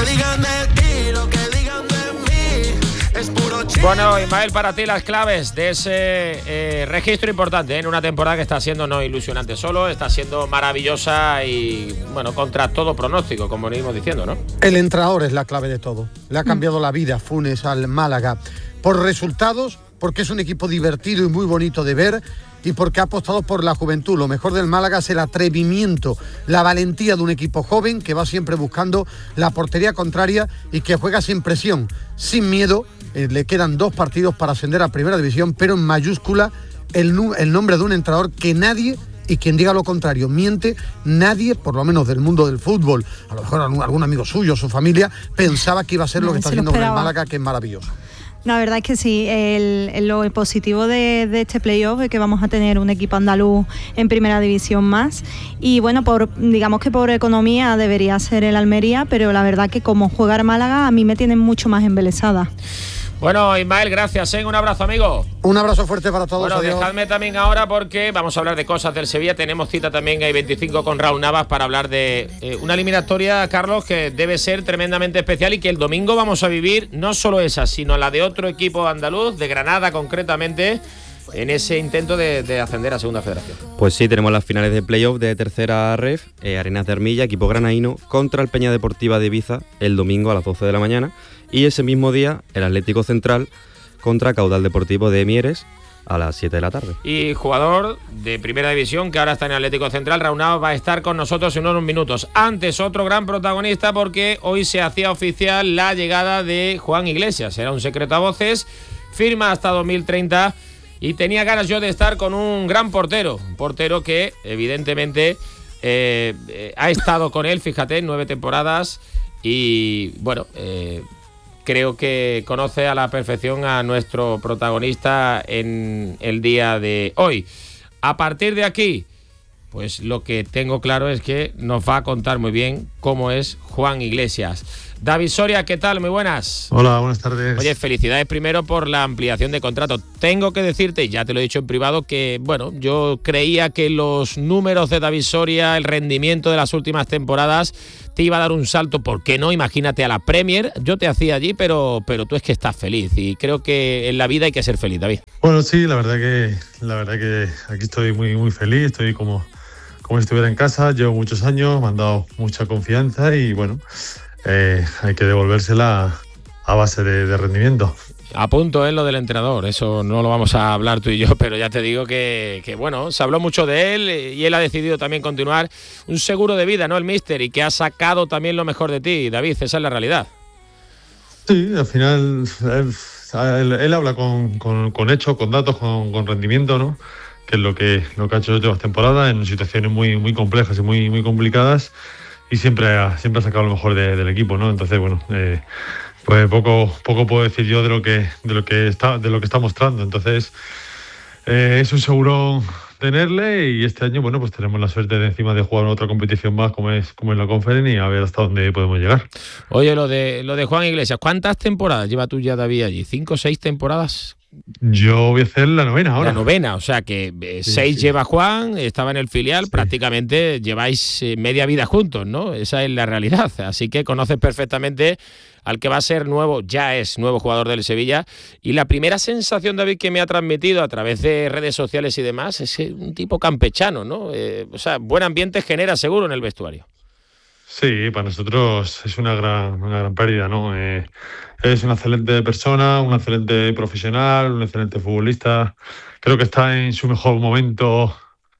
Speaker 21: Bueno, Ismael, para ti las claves de ese eh, registro importante, ¿eh? En una temporada que está siendo no ilusionante solo, está siendo maravillosa y, bueno, contra todo pronóstico, como venimos diciendo, ¿no?
Speaker 1: El entrenador es la clave de todo. Le ha cambiado mm. la vida Funes al Málaga. Por resultados, porque es un equipo divertido y muy bonito de ver, y porque ha apostado por la juventud. Lo mejor del Málaga es el atrevimiento, la valentía de un equipo joven que va siempre buscando la portería contraria y que juega sin presión, sin miedo. Eh, le quedan dos partidos para ascender a Primera División, pero en mayúscula el, el nombre de un entrenador que nadie, y quien diga lo contrario, miente. Nadie, por lo menos del mundo del fútbol, a lo mejor algún, algún amigo suyo, su familia, pensaba que iba a ser no, lo que está haciendo con el Málaga, que es maravilloso.
Speaker 2: La verdad es que sí, el, el, lo positivo de, de este playoff es que vamos a tener un equipo andaluz en Primera División más y bueno, por digamos que por economía debería ser el Almería, pero la verdad que como jugar Málaga a mí me tienen mucho más embelesada.
Speaker 21: Bueno, Ismael, gracias, ¿eh? Un abrazo, amigo.
Speaker 1: Un abrazo fuerte para todos.
Speaker 21: Bueno,
Speaker 1: adiós.
Speaker 21: Dejadme también ahora porque vamos a hablar de cosas del Sevilla. Tenemos cita también en veinticinco con Raúl Navas para hablar de eh, una eliminatoria, Carlos, que debe ser tremendamente especial y que el domingo vamos a vivir no solo esa, sino la de otro equipo andaluz, de Granada concretamente, en ese intento de, de ascender a Segunda Federación.
Speaker 5: Pues sí, tenemos las finales de playoff de tercera ref, eh, Arenas de Armilla, equipo granaíno, contra el Peña Deportiva de Ibiza el domingo a las doce de la mañana. Y ese mismo día, el Atlético Central contra Caudal Deportivo de Mieres, a las siete de la tarde.
Speaker 21: Y jugador de primera división que ahora está en Atlético Central, Raúl Navas, va a estar con nosotros en unos minutos. Antes, otro gran protagonista, porque hoy se hacía oficial la llegada de Juan Iglesias. Era un secreto a voces, firma hasta dos mil treinta y tenía ganas yo de estar con un gran portero, un portero que evidentemente eh, eh, ha estado con él, fíjate, nueve temporadas y bueno... Eh, Creo que conoce a la perfección a nuestro protagonista en el día de hoy. A partir de aquí, pues lo que tengo claro es que nos va a contar muy bien cómo es Juan Iglesias. David Soria, ¿qué tal? Muy buenas.
Speaker 4: Hola, buenas tardes.
Speaker 21: Oye, felicidades primero por la ampliación de contrato. Tengo que decirte, ya te lo he dicho en privado, que bueno, yo creía que los números de David Soria, el rendimiento de las últimas temporadas, te iba a dar un salto. ¿Por qué no? Imagínate a la Premier. Yo te hacía allí, pero, pero tú es que estás feliz y creo que en la vida hay que ser feliz, David.
Speaker 4: Bueno, sí, la verdad que la verdad que aquí estoy muy muy feliz, estoy como, como si estuviera en casa, llevo muchos años, me han dado mucha confianza y bueno, eh, hay que devolvérsela a base de, de rendimiento.
Speaker 21: A punto es lo del entrenador, eso no lo vamos a hablar tú y yo, pero ya te digo que, que bueno, se habló mucho de él y él ha decidido también continuar. Un seguro de vida, ¿no? El míster, y que ha sacado también lo mejor de ti, David, esa es la realidad.
Speaker 4: Sí, al final él, él, él habla con, con, con hechos, con datos, con, con rendimiento, ¿no? Que es lo que, lo que ha hecho las últimas temporadas en situaciones muy, muy complejas y muy, muy complicadas y siempre ha, siempre ha sacado lo mejor de, del equipo, ¿no? Entonces, bueno... Eh, Pues poco, poco puedo decir yo de lo que, de lo que está, de lo que está mostrando. Entonces, eh, es un seguro tenerle y este año, bueno, pues tenemos la suerte de encima de jugar otra competición más como es, como es la Conference y a ver hasta dónde podemos llegar.
Speaker 21: Oye, lo de, lo de Juan Iglesias, ¿cuántas temporadas lleva tú ya, David, allí? ¿Cinco o seis temporadas?
Speaker 4: Yo voy a hacer la novena ahora.
Speaker 21: La novena, o sea que eh, sí, seis sí. Lleva Juan, estaba en el filial, sí. Prácticamente lleváis eh, media vida juntos, ¿no? Esa es la realidad, así que conoces perfectamente al que va a ser nuevo, ya es nuevo jugador del Sevilla, y la primera sensación, David, que me ha transmitido a través de redes sociales y demás, es un tipo campechano, ¿no? Eh, o sea, buen ambiente genera seguro en el vestuario.
Speaker 4: Sí, para nosotros es una gran, una gran pérdida, ¿no? Eh, es una excelente persona, un excelente profesional, un excelente futbolista. Creo que está en su mejor momento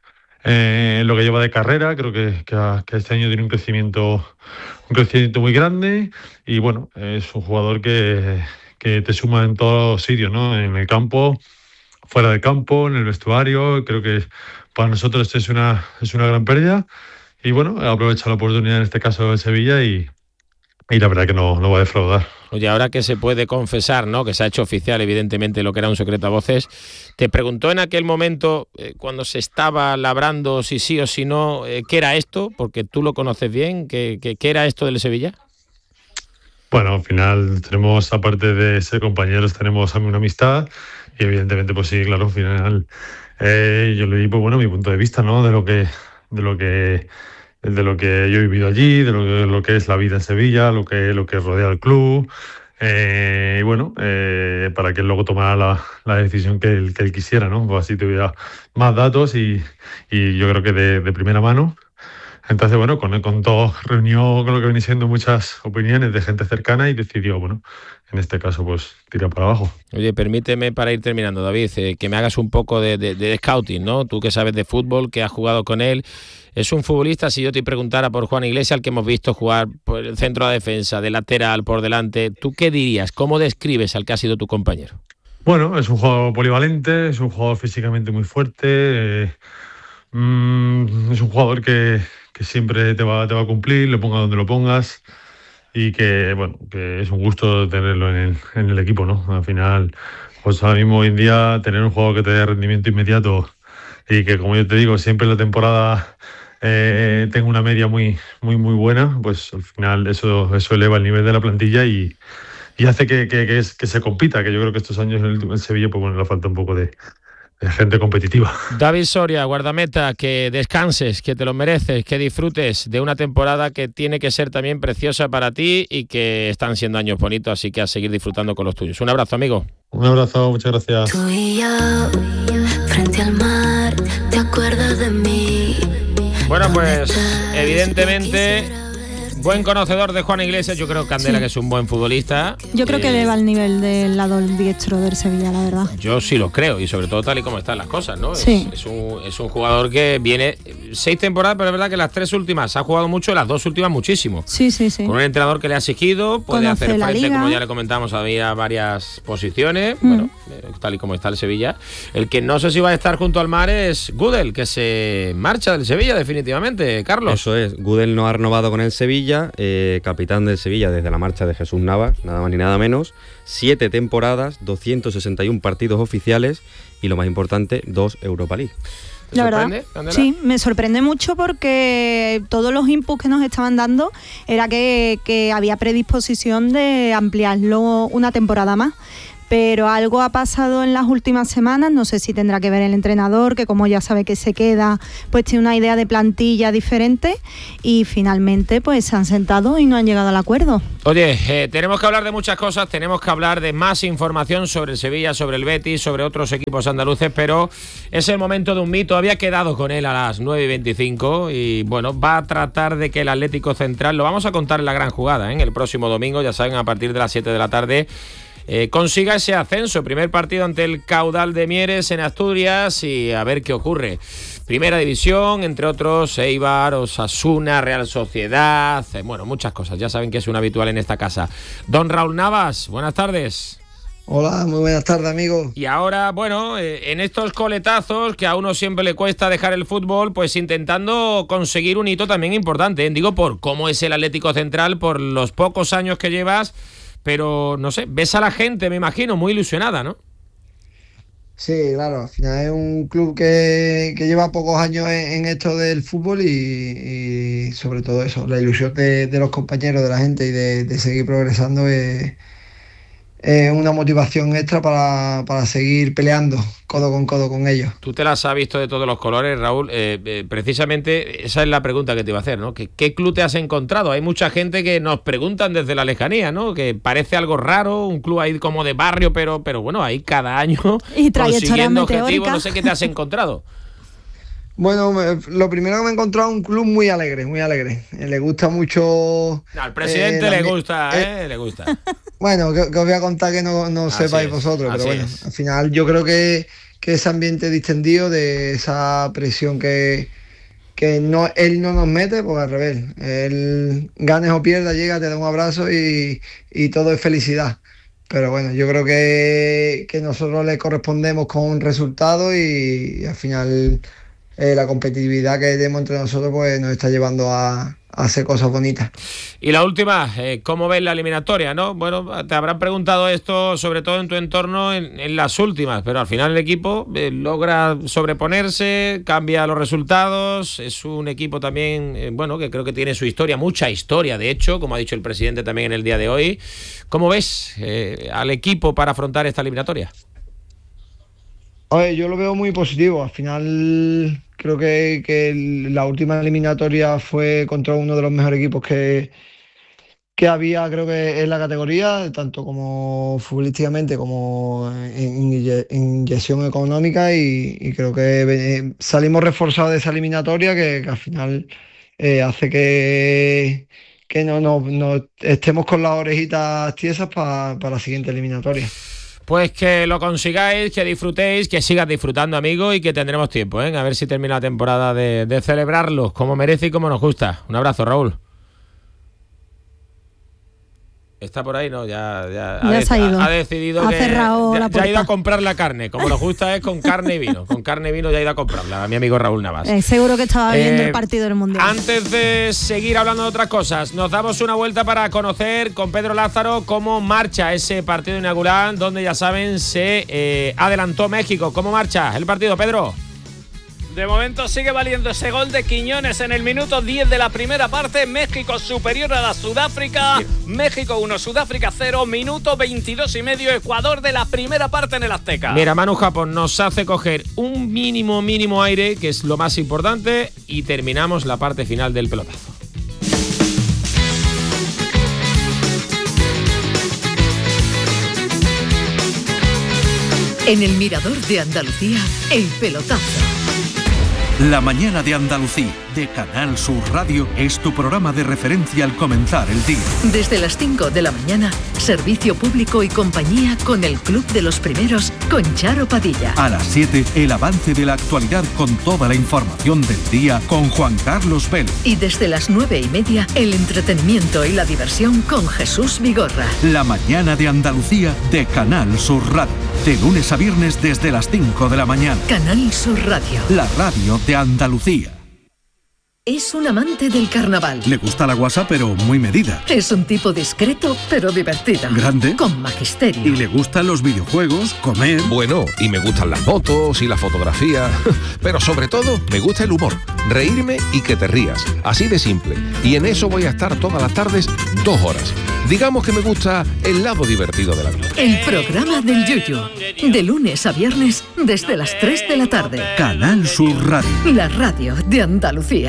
Speaker 4: eh, en lo que lleva de carrera. Creo que, que, que este año tiene un crecimiento, un crecimiento muy grande y bueno, es un jugador que, que te suma en todos los sitios, ¿no? En el campo, fuera del campo, en el vestuario. Creo que para nosotros es una, es una gran pérdida. Y bueno, aprovecha la oportunidad en este caso de Sevilla y, y la verdad que no, no va a defraudar.
Speaker 21: Oye, ahora que se puede confesar, ¿no? Que se ha hecho oficial evidentemente lo que era un secreto a voces, ¿te preguntó en aquel momento eh, cuando se estaba labrando si sí o si no, eh, qué era esto? Porque tú lo conoces bien, ¿qué, qué, qué era esto del Sevilla?
Speaker 4: Bueno, al final tenemos, aparte de ser compañeros, tenemos una amistad y evidentemente pues sí, claro, al final eh, yo le di pues bueno mi punto de vista, ¿no? De lo que... de lo que de lo que yo he vivido allí, de lo que, lo que es la vida en Sevilla, lo que, lo que rodea al club, eh, y bueno, eh, para que él luego tomara la, la decisión que él, que él quisiera, ¿no? Pues así tuviera más datos y, y yo creo que de, de primera mano. Entonces, bueno, con él con todo reunió con lo que viene siendo muchas opiniones de gente cercana y decidió, bueno, en este caso, pues tira para abajo.
Speaker 21: Oye, permíteme para ir terminando, David, eh, que me hagas un poco de, de, de scouting, ¿no? Tú que sabes de fútbol, que has jugado con él. Es un futbolista, si yo te preguntara por Juan Iglesias, al que hemos visto jugar por el centro de defensa, de lateral, por delante, ¿tú qué dirías? ¿Cómo describes al que ha sido tu compañero?
Speaker 4: Bueno, es un jugador polivalente, es un jugador físicamente muy fuerte, eh, mm, es un jugador que, que siempre te va, te va a cumplir, lo ponga donde lo pongas y que, bueno, que es un gusto tenerlo en el, en el equipo, ¿no? Al final, pues ahora mismo hoy en día tener un jugador que te dé rendimiento inmediato y que, como yo te digo, siempre en la temporada eh, tenga una media muy, muy, muy buena, pues al final eso, eso eleva el nivel de la plantilla y, y hace que, que, que, es, que se compita, que yo creo que estos años en, el, en Sevilla pues bueno, le falta un poco de, de gente competitiva.
Speaker 21: David Soria, guardameta, que descanses, que te lo mereces, que disfrutes de una temporada que tiene que ser también preciosa para ti y que están siendo años bonitos, así que a seguir disfrutando con los tuyos. Un abrazo, amigo.
Speaker 4: Un abrazo, muchas gracias.
Speaker 9: Tú y yo, frente al mar, ¿te acuerdas de mí?
Speaker 21: Bueno, pues evidentemente Buen conocedor de Juan Iglesias, yo creo, Candela,
Speaker 2: Sí.
Speaker 21: que es un buen futbolista.
Speaker 2: Yo creo
Speaker 21: Eh,
Speaker 2: que eleva el nivel del lado diestro del Sevilla, la verdad.
Speaker 21: Yo sí lo creo, y sobre todo tal y como están las cosas, ¿no?
Speaker 2: Sí.
Speaker 21: Es, es, un, es un jugador que viene seis temporadas, pero es verdad que las tres últimas ha jugado mucho, las dos últimas muchísimo.
Speaker 2: Sí, sí, sí.
Speaker 21: Con un entrenador que le ha exigido, puede
Speaker 2: Conoce
Speaker 21: hacer
Speaker 2: la
Speaker 21: frente,
Speaker 2: liga.
Speaker 21: como ya le comentamos, había varias posiciones.
Speaker 2: Mm.
Speaker 21: Bueno, eh, tal y como está el Sevilla. El que no sé si va a estar junto al mar es Gudel, que se marcha del Sevilla definitivamente, Carlos.
Speaker 5: Eso es, Gudel no ha renovado con el Sevilla, eh, capitán del Sevilla desde la marcha de Jesús Navas, nada más ni nada menos. Siete temporadas, doscientos sesenta y uno partidos oficiales y, lo más importante, dos Europa League.
Speaker 21: ¿Te
Speaker 2: La
Speaker 21: sorprende,
Speaker 2: verdad,
Speaker 21: Candela?
Speaker 2: sí, me sorprende mucho porque todos los inputs que nos estaban dando era que, que había predisposición de ampliarlo una temporada más. Pero algo ha pasado en las últimas semanas, no sé si tendrá que ver el entrenador, que como ya sabe que se queda, pues tiene una idea de plantilla diferente y finalmente pues se han sentado y no han llegado al acuerdo.
Speaker 21: Oye, eh, tenemos que hablar de muchas cosas, tenemos que hablar de más información sobre el Sevilla, sobre el Betis, sobre otros equipos andaluces, pero es el momento de un mito. Había quedado con él a las nueve y veinticinco y bueno, va a tratar de que el Atlético Central, lo vamos a contar en la gran jugada, ¿eh? El próximo domingo, ya saben, a partir de las siete de la tarde, Eh, consiga ese ascenso. Primer partido ante el Caudal de Mieres en Asturias y a ver qué ocurre. Primera división, entre otros Eibar, Osasuna, Real Sociedad, eh, bueno, muchas cosas, ya saben que es un habitual en esta casa. Don Raúl Navas, buenas tardes.
Speaker 10: Hola, muy buenas tardes, amigo.
Speaker 21: Y ahora, bueno, eh, en estos coletazos que a uno siempre le cuesta dejar el fútbol, pues intentando conseguir un hito también importante, ¿eh? Digo, por cómo es el Atlético Central, por los pocos años que llevas. Pero, no sé, ves a la gente, me imagino, muy ilusionada, ¿no?
Speaker 10: Sí, claro, al final es un club que, que lleva pocos años en, en esto del fútbol y, y sobre todo eso, la ilusión de, de los compañeros, de la gente y de, de seguir progresando es, es una motivación extra para, para seguir peleando codo con codo con ellos.
Speaker 21: Tú te las has visto de todos los colores, Raúl. Eh, eh, precisamente esa es la pregunta que te iba a hacer, ¿no? ¿Qué, ¿Qué club te has encontrado? Hay mucha gente que nos preguntan desde la lejanía, ¿no? Que parece algo raro, un club ahí como de barrio, pero, pero bueno, ahí cada año
Speaker 2: Y trayectoria
Speaker 21: consiguiendo objetivos.
Speaker 2: meteórica.
Speaker 21: No sé qué te has encontrado.
Speaker 10: Bueno, me- lo primero que me he encontrado es un club muy alegre, muy alegre. Eh, Le gusta mucho...
Speaker 21: Al presidente
Speaker 10: eh,
Speaker 21: le
Speaker 10: la-
Speaker 21: gusta, ¿eh? Le gusta.
Speaker 10: Bueno, que, que os voy a contar que no, no
Speaker 21: Así
Speaker 10: sepáis
Speaker 21: es,
Speaker 10: vosotros,
Speaker 21: así
Speaker 10: pero bueno,
Speaker 21: es.
Speaker 10: al final yo creo que, que ese ambiente distendido, de esa presión que, que no, él no nos mete, pues al revés. Él, ganes o pierdas, llega, te da un abrazo y, y todo es felicidad. Pero bueno, yo creo que, que nosotros le correspondemos con un resultado y, y al final eh, la competitividad que tenemos entre nosotros pues nos está llevando a, a hacer cosas bonitas.
Speaker 21: Y la última, eh, ¿cómo ves la eliminatoria, no? Bueno, te habrán preguntado esto, sobre todo en tu entorno, en, en las últimas, pero al final el equipo eh, logra sobreponerse, cambia los resultados, es un equipo también, eh, bueno, que creo que tiene su historia, mucha historia, de hecho, como ha dicho el presidente también en el día de hoy. ¿Cómo ves eh, al equipo para afrontar esta eliminatoria?
Speaker 10: A ver, yo lo veo muy positivo. Al final creo que, que la última eliminatoria fue contra uno de los mejores equipos que, que había, creo que en la categoría, tanto como futbolísticamente como en, inye- en inyección económica y, y creo que eh, salimos reforzados de esa eliminatoria que, que al final eh, hace que, que no, no, no estemos con las orejitas tiesas pa- para la siguiente eliminatoria.
Speaker 21: Pues que lo consigáis, que disfrutéis, que sigas disfrutando, amigo, y que tendremos tiempo, ¿eh? A ver si termina la temporada de, de celebrarlo como merece y como nos gusta. Un abrazo, Raúl. ¿Está por ahí? No, ya, ya,
Speaker 2: Ya
Speaker 21: de-
Speaker 2: se ha ido.
Speaker 21: ha decidido
Speaker 2: Ha
Speaker 21: que
Speaker 2: cerrado
Speaker 21: ya,
Speaker 2: la
Speaker 21: ya ha ido
Speaker 2: puerta.
Speaker 21: a comprar la carne. Como nos gusta es con carne y vino. Con carne y vino ya ha ido a comprarla, a mi amigo Raúl Navas.
Speaker 2: Eh, seguro que estaba viendo
Speaker 21: Eh,
Speaker 2: el partido del Mundial.
Speaker 21: Antes de seguir hablando de otras cosas, nos damos una vuelta para conocer con Pedro Lázaro cómo marcha ese partido inaugural, donde ya saben se eh, adelantó México. ¿Cómo marcha el partido, Pedro?
Speaker 25: De momento sigue valiendo ese gol de Quiñones en el minuto diez de la primera parte. México superior a la Sudáfrica. México uno, Sudáfrica cero. Minuto veintidós y medio. Ecuador de la primera parte en el Azteca.
Speaker 21: Mira, Manu Japón nos hace coger un mínimo, mínimo aire, que es lo más importante, y terminamos la parte final del pelotazo.
Speaker 22: En el Mirador de Andalucía, el pelotazo.
Speaker 12: La mañana de Andalucía. de Canal Sur Radio es tu programa de referencia al comenzar el día.
Speaker 22: Desde las cinco de la mañana, servicio público y compañía con el Club de los Primeros con Charo Padilla.
Speaker 12: A las siete, el avance de la actualidad con toda la información del día con Juan Carlos Vélez.
Speaker 22: Y desde las nueve y media, el entretenimiento y la diversión con Jesús Vigorra.
Speaker 12: La mañana de Andalucía de Canal Sur Radio. De lunes a viernes desde las cinco de la mañana.
Speaker 22: Canal Sur Radio.
Speaker 12: La radio de Andalucía.
Speaker 22: Es un amante del carnaval.
Speaker 12: Le gusta la guasa, pero muy medida.
Speaker 22: Es un tipo discreto, pero divertido.
Speaker 12: Grande.
Speaker 22: Con magisterio.
Speaker 12: Y le gustan los videojuegos, comer.
Speaker 11: Bueno, y me gustan las motos y la fotografía. Pero sobre todo, me gusta el humor. Reírme y que te rías. Así de simple. Y en eso voy a estar todas las tardes, dos horas. Digamos que me gusta el lado divertido de la vida.
Speaker 22: El programa del Yuyu. De lunes a viernes, desde las tres de la tarde.
Speaker 12: Canal Sur Radio.
Speaker 22: La radio de Andalucía.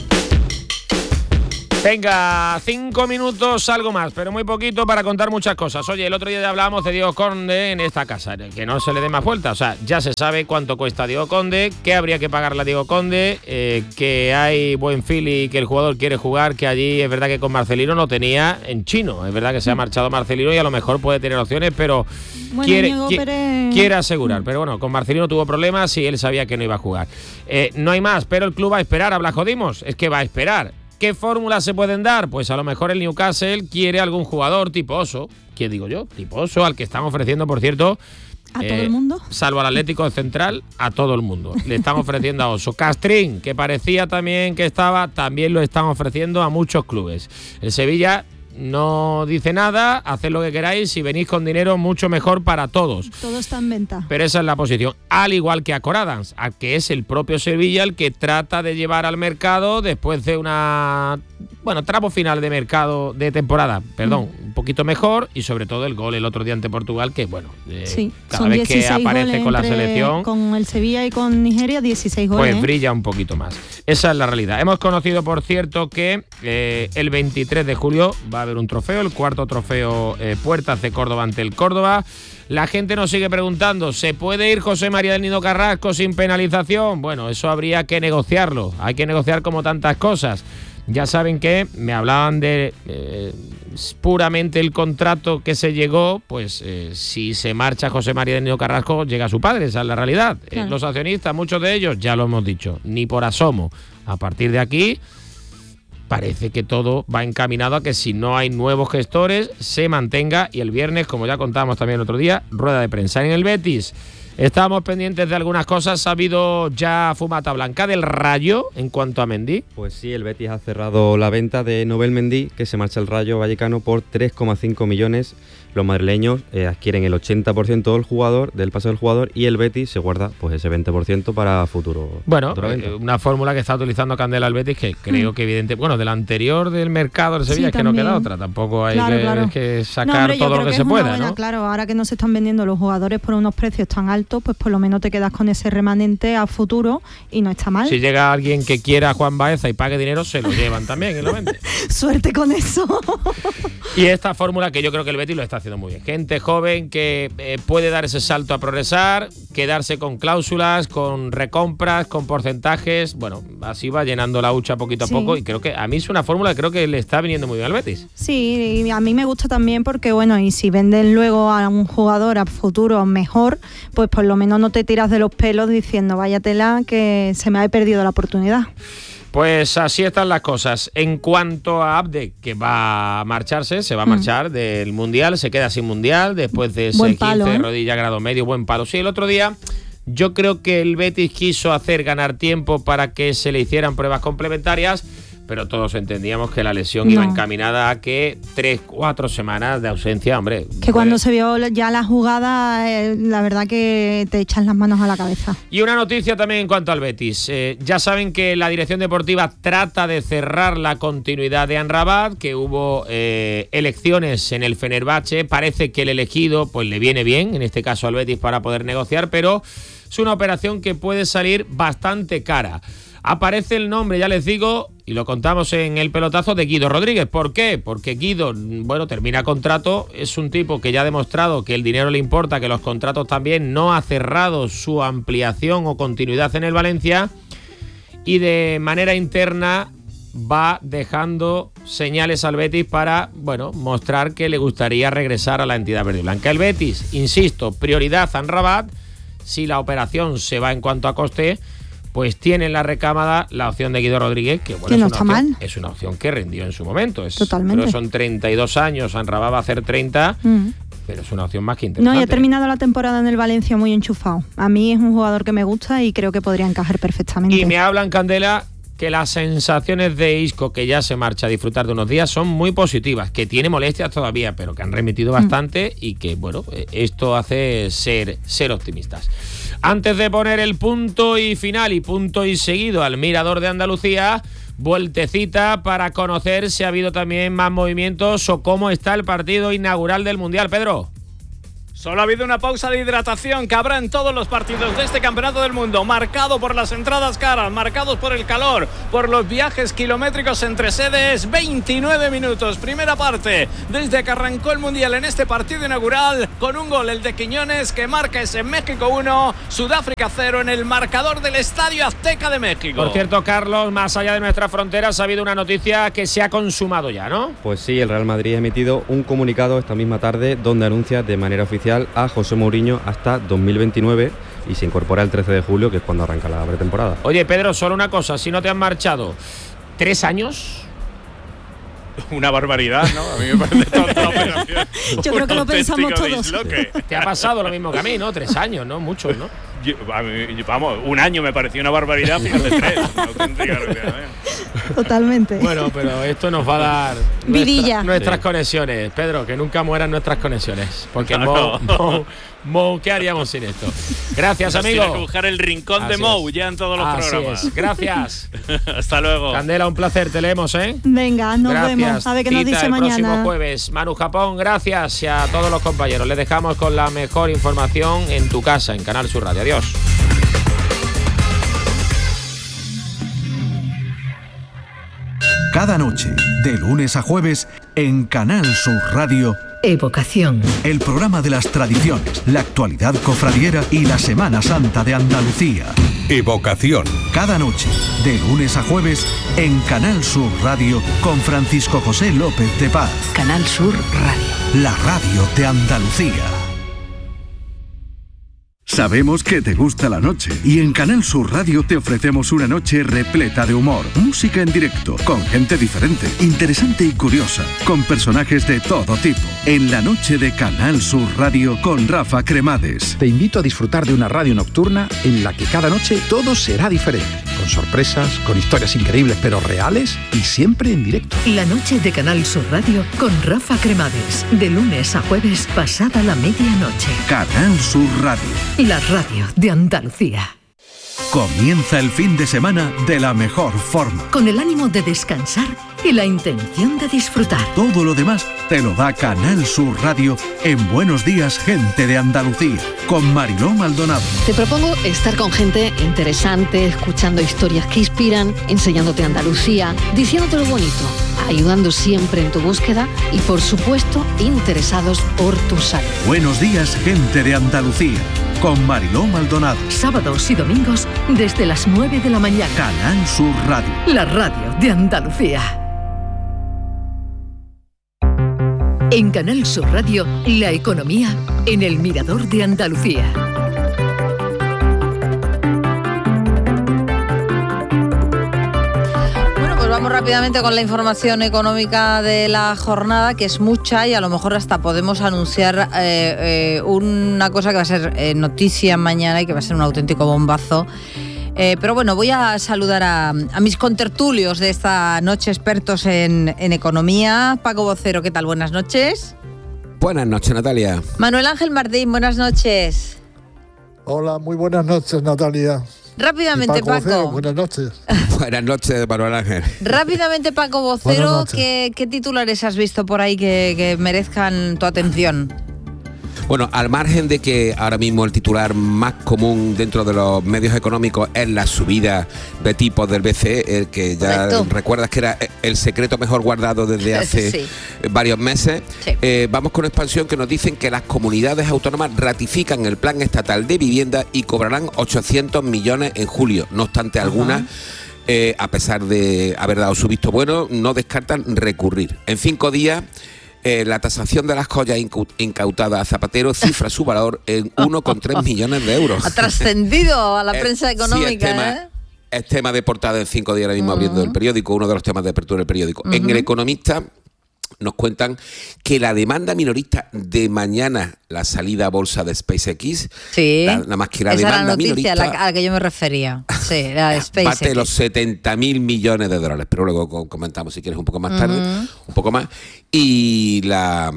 Speaker 21: Venga, cinco minutos, algo más, pero muy poquito para contar muchas cosas. Oye, el otro día ya hablábamos de Diego Conde en esta casa, que no se le dé más vuelta. O sea, ya se sabe cuánto cuesta Diego Conde, qué habría que pagarle a Diego Conde, eh, que hay buen feel y que el jugador quiere jugar, que allí es verdad que con Marcelino no tenía en chino. Es verdad que se ha marchado Marcelino y a lo mejor puede tener opciones, pero
Speaker 2: bueno,
Speaker 21: quiere,
Speaker 2: Diego
Speaker 21: qui-
Speaker 2: Pérez...
Speaker 21: quiere asegurar. Pero bueno, con Marcelino tuvo problemas y él sabía que no iba a jugar. Eh, no hay más, pero el club va a esperar, habla jodimos, es que va a esperar. ¿Qué fórmulas se pueden dar? Pues a lo mejor el Newcastle quiere algún jugador tipo Oso. ¿Quién digo yo? Tipo Oso, al que están ofreciendo, por cierto...
Speaker 2: ¿A eh, todo el mundo?
Speaker 21: Salvo al Atlético Central, a todo el mundo. Le están ofreciendo a Oso. Castrín, que parecía también que estaba, también lo están ofreciendo a muchos clubes. El Sevilla... no dice nada, haced lo que queráis, si venís con dinero mucho mejor para todos.
Speaker 2: Todo está en venta.
Speaker 21: Pero esa es la posición, al igual que a Coradans, a que es el propio Sevilla el que trata de llevar al mercado después de una, bueno, tramo final de mercado de temporada, perdón, mm. un poquito mejor, y sobre todo el gol el otro día ante Portugal, que bueno, eh,
Speaker 2: sí,
Speaker 21: cada
Speaker 2: son
Speaker 21: vez que aparece con la selección,
Speaker 2: con el Sevilla y con Nigeria, dieciséis goles.
Speaker 21: Pues brilla un poquito más. Esa es la realidad. Hemos conocido, por cierto, que eh, el veintitrés de julio va a haber un trofeo, el cuarto trofeo eh, Puertas de Córdoba ante el Córdoba. La gente nos sigue preguntando, ¿se puede ir José María del Nido Carrasco sin penalización? Bueno, eso habría que negociarlo, hay que negociar como tantas cosas. Ya saben que me hablaban de eh, puramente el contrato que se llegó, pues eh, si se marcha José María del Nido Carrasco, llega su padre, esa es la realidad. Claro. Eh, los accionistas, muchos de ellos, ya lo hemos dicho, ni por asomo. A partir de aquí... parece que todo va encaminado a que si no hay nuevos gestores se mantenga, y el viernes, como ya contábamos también el otro día, rueda de prensa en el Betis. Estábamos pendientes de algunas cosas. ¿Ha habido ya fumata blanca del Rayo en cuanto a Mendy?
Speaker 5: Pues sí, el Betis ha cerrado la venta de Nobel Mendy, que se marcha al Rayo Vallecano por tres coma cinco millones. Los madrileños eh, adquieren el ochenta por ciento del jugador, del pase del jugador, y el Betis se guarda pues ese veinte por ciento para futuro.
Speaker 21: Bueno, eh, una fórmula que está utilizando Candela el Betis, que creo mm. que evidente, bueno, del anterior del mercado del Sevilla, sí, es que no queda otra, tampoco hay
Speaker 2: claro,
Speaker 21: que,
Speaker 2: claro.
Speaker 21: que sacar
Speaker 2: no, hombre,
Speaker 21: todo lo que,
Speaker 2: que
Speaker 21: se pueda,
Speaker 2: buena,
Speaker 21: ¿no?
Speaker 2: Claro, ahora que no se están vendiendo los jugadores por unos precios tan altos, pues por lo menos te quedas con ese remanente a futuro y no está mal.
Speaker 21: Si llega alguien que quiera a Juan Baeza y pague dinero, se lo llevan también y lo venden.
Speaker 2: Suerte con eso.
Speaker 21: Y esta fórmula que yo creo que el Betis lo está haciendo muy bien. Gente joven que eh, puede dar ese salto a progresar, quedarse con cláusulas, con recompras, con porcentajes. Bueno, así va llenando la hucha poquito a sí. poco, y creo que a mí es una fórmula que creo que le está viniendo muy bien al Betis.
Speaker 2: Sí, y a mí me gusta también porque, bueno, y si venden luego a un jugador a futuro mejor, pues por lo menos no te tiras de los pelos diciendo váyatela que se me ha perdido la oportunidad.
Speaker 21: Pues así están las cosas. En cuanto a Abde, que va a marcharse, se va a marchar mm. del Mundial, se queda sin Mundial después de ese quince palo, ¿eh? rodilla grado medio, buen palo. Sí, el otro día yo creo que el Betis quiso hacer ganar tiempo para que se le hicieran pruebas complementarias, pero todos entendíamos que la lesión no. iba encaminada a que tres, cuatro semanas de ausencia, hombre.
Speaker 2: Que cuando se vio ya la jugada, eh, la verdad que te echas las manos a la cabeza.
Speaker 21: Y una noticia también en cuanto al Betis. Eh, ya saben que la dirección deportiva trata de cerrar la continuidad de Amrabat, que hubo eh, elecciones en el Fenerbahce. Parece que el elegido pues le viene bien, en este caso al Betis, para poder negociar, pero es una operación que puede salir bastante cara. Aparece el nombre, ya les digo, y lo contamos en el pelotazo, de Guido Rodríguez. ¿Por qué? Porque Guido, bueno, termina contrato, es un tipo que ya ha demostrado que el dinero le importa, que los contratos también, no ha cerrado su ampliación o continuidad en el Valencia, y de manera interna va dejando señales al Betis para, bueno, mostrar que le gustaría regresar a la entidad verde y blanca. El Betis, insisto, prioridad a Amrabat. Si la operación se va en cuanto a coste, pues tiene en la recámara la opción de Guido Rodríguez, que bueno,
Speaker 2: que
Speaker 21: es,
Speaker 2: no
Speaker 21: una
Speaker 2: está
Speaker 21: opción,
Speaker 2: mal.
Speaker 21: es una opción que rindió en su momento. Es,
Speaker 2: Totalmente.
Speaker 21: Pero son treinta y dos años, Amrabat va a hacer treinta, mm. pero es una opción más que
Speaker 2: No,
Speaker 21: interesante.
Speaker 2: y ha terminado la temporada en el Valencia muy enchufado. A mí es un jugador que me gusta y creo que podría encajar perfectamente.
Speaker 21: Y me hablan, Candela, que las sensaciones de Isco, que ya se marcha a disfrutar de unos días, son muy positivas, que tiene molestias todavía, pero que han remitido bastante mm. y que, bueno, esto hace ser, ser optimistas. Antes de poner el punto y final y punto y seguido al Mirador de Andalucía, vueltecita para conocer si ha habido también más movimientos o cómo está el partido inaugural del Mundial. Pedro.
Speaker 25: Solo ha habido una pausa de hidratación que habrá en todos los partidos de este Campeonato del Mundo, marcado por las entradas caras, marcados por el calor, por los viajes kilométricos entre sedes. Veintinueve minutos, primera parte, desde que arrancó el Mundial en este partido inaugural, con un gol, el de Quiñones, que marca ese México uno, Sudáfrica cero en el marcador del Estadio Azteca de México.
Speaker 21: Por cierto, Carlos, más allá de nuestras fronteras, ha habido una noticia que se ha consumado ya, ¿no?
Speaker 5: Pues sí, el Real Madrid ha emitido un comunicado esta misma tarde donde anuncia de manera oficial a José Mourinho hasta dos mil veintinueve y se incorpora el trece de julio, que es cuando arranca la pretemporada.
Speaker 21: Oye, Pedro, solo una cosa, si no te han marchado tres años...
Speaker 25: Una barbaridad, ¿no? A mí me parece toda la operación.
Speaker 2: Yo creo que lo pensamos todos.
Speaker 25: Disloque.
Speaker 21: Te ha pasado lo mismo que a mí, ¿no? Tres años, ¿no? Muchos, ¿no?
Speaker 25: Yo, a mí, vamos, un año me pareció una barbaridad, fíjate, tres.
Speaker 2: Totalmente.
Speaker 21: Bueno, pero esto nos va a dar
Speaker 2: vidilla.
Speaker 21: Nuestra, nuestras
Speaker 25: sí.
Speaker 21: conexiones. Pedro, que nunca mueran nuestras conexiones. Porque Mo, Mo, Mo, ¿qué haríamos sin esto? Gracias,
Speaker 25: pues
Speaker 21: amigo.
Speaker 25: Hay que buscar el rincón
Speaker 21: Así
Speaker 25: de Mo
Speaker 21: es.
Speaker 25: ya en todos los
Speaker 21: Así
Speaker 25: programas.
Speaker 21: Es. Gracias.
Speaker 25: Hasta luego.
Speaker 21: Candela, un placer, te leemos, ¿eh?
Speaker 2: Venga, nos
Speaker 21: gracias.
Speaker 2: vemos. A ver qué
Speaker 21: Cita
Speaker 2: nos dice
Speaker 21: el
Speaker 2: mañana.
Speaker 21: Próximo jueves. Manu Japón, gracias. Y a todos los compañeros. Les dejamos con la mejor información en tu casa, en Canal Sur Radio. Adiós.
Speaker 12: Cada noche, de lunes a jueves, en Canal Sur Radio,
Speaker 22: Evocación.
Speaker 12: El programa de las tradiciones, la actualidad cofradiera y la Semana Santa de Andalucía. Evocación. Cada noche, de lunes a jueves, en Canal Sur Radio, con Francisco José López de Paz.
Speaker 22: Canal Sur Radio.
Speaker 12: La radio de Andalucía. Sabemos que te gusta la noche y en Canal Sur Radio te ofrecemos una noche repleta de humor, música en directo, con gente diferente, interesante y curiosa, con personajes de todo tipo. En la noche de Canal Sur Radio con Rafa Cremades.
Speaker 14: Te invito a disfrutar de una radio nocturna en la que cada noche todo será diferente, con sorpresas, con historias increíbles pero reales y siempre en directo.
Speaker 22: La noche de Canal Sur Radio con Rafa Cremades, de lunes a jueves pasada la medianoche.
Speaker 12: Canal Sur Radio.
Speaker 22: La radio de Andalucía.
Speaker 12: Comienza el fin de semana de la mejor forma.
Speaker 22: Con el ánimo de descansar y la intención de disfrutar.
Speaker 12: Todo lo demás te lo da Canal Sur Radio en Buenos Días, Gente de Andalucía, con Mariló Maldonado.
Speaker 15: Te propongo estar con gente interesante, escuchando historias que inspiran, enseñándote Andalucía, diciéndote lo bonito, ayudando siempre en tu búsqueda y, por supuesto, interesados por tu salud.
Speaker 12: Buenos Días, Gente de Andalucía, con Mariló Maldonado.
Speaker 22: Sábados y domingos desde las nueve de la mañana.
Speaker 12: Canal Sur Radio.
Speaker 22: La radio de Andalucía. En Canal Sur Radio, la economía en el Mirador de Andalucía.
Speaker 3: Bueno, pues vamos rápidamente con la información económica de la jornada, que es mucha y a lo mejor hasta podemos anunciar eh, eh, una cosa que va a ser eh, noticia mañana y que va a ser un auténtico bombazo. Eh, pero bueno, voy a saludar a, a mis contertulios de esta noche, expertos en, en economía. Paco Vocero, ¿qué tal? Buenas noches.
Speaker 16: Buenas noches, Natalia.
Speaker 3: Manuel Ángel Martín, buenas noches.
Speaker 17: Hola, muy buenas noches, Natalia.
Speaker 3: Rápidamente,
Speaker 17: Paco.
Speaker 3: Paco.
Speaker 17: Vocero, buenas noches.
Speaker 16: Buenas noches, Manuel Ángel.
Speaker 3: Rápidamente, Paco Vocero, ¿qué, ¿qué titulares has visto por ahí que, que merezcan tu atención?
Speaker 16: Bueno, al margen de que ahora mismo el titular más común dentro de los medios económicos es la subida de tipos del B C E, el que ya Correcto. recuerdas que era el secreto mejor guardado desde hace sí. varios meses. Sí. Eh, vamos con expansión, que nos dicen que las comunidades autónomas ratifican el plan estatal de vivienda y cobrarán ochocientos millones en julio. No obstante, Ajá. algunas eh, a pesar de haber dado su visto bueno, no descartan recurrir. En cinco días, eh, la tasación de las joyas incu- incautadas a Zapatero cifra su valor en uno coma tres millones de euros.
Speaker 3: Ha trascendido a la prensa económica,
Speaker 16: sí, es tema,
Speaker 3: ¿eh?
Speaker 16: Es tema de portada en cinco días, ahora mismo uh-huh. abriendo el periódico, uno de los temas de apertura del periódico. Uh-huh. En El Economista nos cuentan que la demanda minorista de mañana, la salida a bolsa de SpaceX,
Speaker 3: sí,
Speaker 16: la, nada más que la
Speaker 3: esa
Speaker 16: demanda
Speaker 3: era la noticia
Speaker 16: minorista,
Speaker 3: a la, a la que yo me refería. Sí, la de SpaceX.
Speaker 16: bate los setenta mil millones de dólares, pero luego comentamos si quieres un poco más tarde, uh-huh. un poco más. Y la...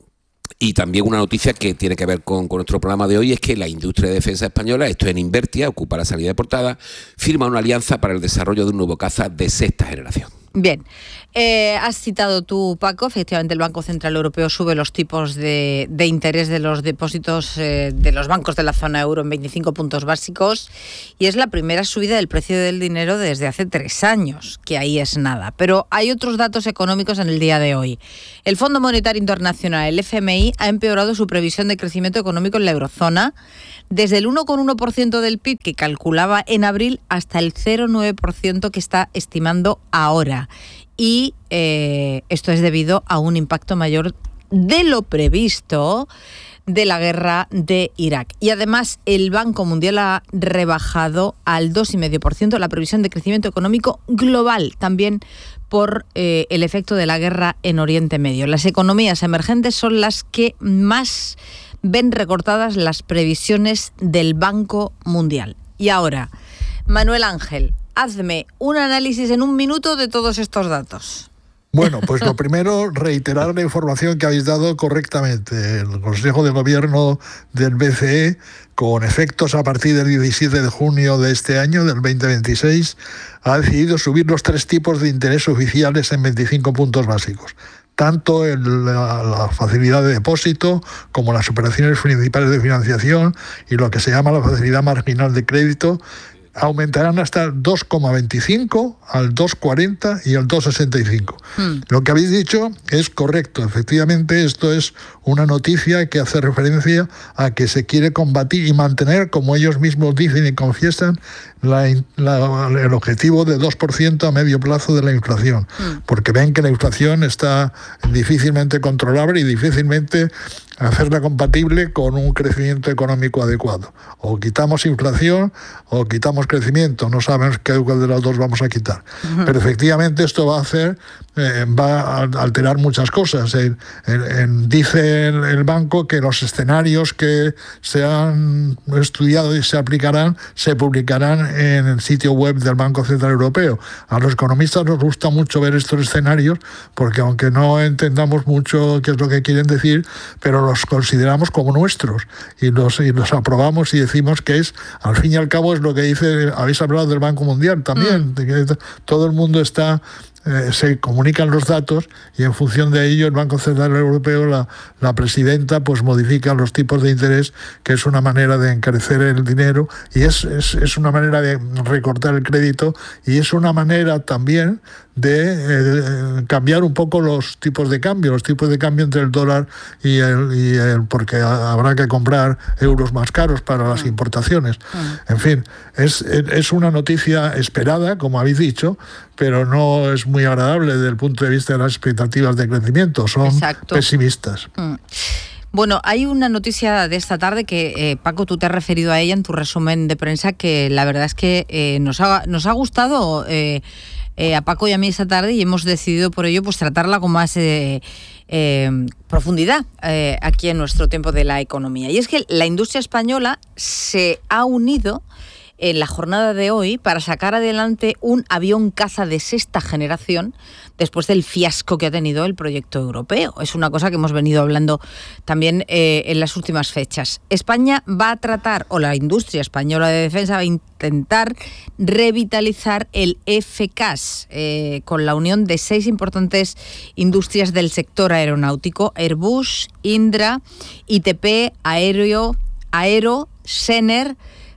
Speaker 16: Y también una noticia que tiene que ver con, con nuestro programa de hoy es que la industria de defensa española, esto en Invertia, ocupa la salida de portada, firma una alianza para el desarrollo de un nuevo caza de sexta generación.
Speaker 3: Bien, eh, has citado tú, Paco, efectivamente el Banco Central Europeo sube los tipos de, de interés de los depósitos eh, de los bancos de la zona euro en veinticinco puntos básicos y es la primera subida del precio del dinero desde hace tres años, que ahí es nada. Pero hay otros datos económicos en el día de hoy. El Fondo Monetario Internacional, el F M I, ha empeorado su previsión de crecimiento económico en la eurozona desde el uno coma uno por ciento del P I B que calculaba en abril hasta el cero coma nueve por ciento que está estimando ahora. Y eh, esto es debido a un impacto mayor de lo previsto de la guerra de Irak. Y además el Banco Mundial ha rebajado al dos coma cinco por ciento la previsión de crecimiento económico global, también por eh, el efecto de la guerra en Oriente Medio. Las economías emergentes son las que más ven recortadas las previsiones del Banco Mundial. Y ahora, Manuel Ángel, hazme un análisis en un minuto de todos estos datos.
Speaker 17: Bueno, pues lo primero, reiterar la información que habéis dado correctamente. El Consejo de Gobierno del B C E, con efectos a partir del diecisiete de junio de este año, del veinte veintiséis, ha decidido subir los tres tipos de interés oficiales en veinticinco puntos básicos. Tanto el, la, la facilidad de depósito como las operaciones principales de financiación y lo que se llama la facilidad marginal de crédito aumentarán hasta el dos coma veinticinco, al dos coma cuarenta y al dos coma sesenta y cinco. Hmm. Lo que habéis dicho es correcto. Efectivamente, esto es una noticia que hace referencia a que se quiere combatir y mantener, como ellos mismos dicen y confiesan, la, la, el objetivo de dos por ciento a medio plazo de la inflación. Hmm. Porque ven que la inflación está difícilmente controlable y difícilmente hacerla compatible con un crecimiento económico adecuado. O quitamos inflación o quitamos crecimiento. No sabemos qué de las dos vamos a quitar. Uh-huh. Pero efectivamente esto va a hacer, eh, va a alterar muchas cosas. El, el, el, dice el, el banco que los escenarios que se han estudiado y se aplicarán se publicarán en el sitio web del Banco Central Europeo. A los economistas nos gusta mucho ver estos escenarios porque aunque no entendamos mucho qué es lo que quieren decir, pero los consideramos como nuestros y los, y los aprobamos y decimos que es, al fin y al cabo, es lo que dice, habéis hablado del Banco Mundial también, mm. de que todo el mundo está, eh, se comunican los datos y en función de ello el Banco Central Europeo, la, la presidenta, pues modifica los tipos de interés, que es una manera de encarecer el dinero y es, es, es una manera de recortar el crédito y es una manera también de eh, cambiar un poco los tipos de cambio, los tipos de cambio entre el dólar y el, y el porque habrá que comprar euros más caros para las importaciones. En fin, es, es una noticia esperada, como habéis dicho, pero no es muy agradable desde el punto de vista de las expectativas de crecimiento, son Exacto. pesimistas.
Speaker 3: Mm. Bueno, hay una noticia de esta tarde que, eh, Paco, tú te has referido a ella en tu resumen de prensa, que la verdad es que eh, nos, ha, nos ha gustado eh, eh, a Paco y a mí esta tarde y hemos decidido por ello pues tratarla con más eh, eh, profundidad eh, aquí en nuestro tiempo de la economía. Y es que la industria española se ha unido en la jornada de hoy para sacar adelante un avión caza de sexta generación después del fiasco que ha tenido el proyecto europeo. Es una cosa que hemos venido hablando también eh, en las últimas fechas. España va a tratar, o la industria española de defensa va a intentar revitalizar el FCAS eh, con la unión de seis importantes industrias del sector aeronáutico: Airbus, Indra, I T P, Aéreo, Aero, Sener,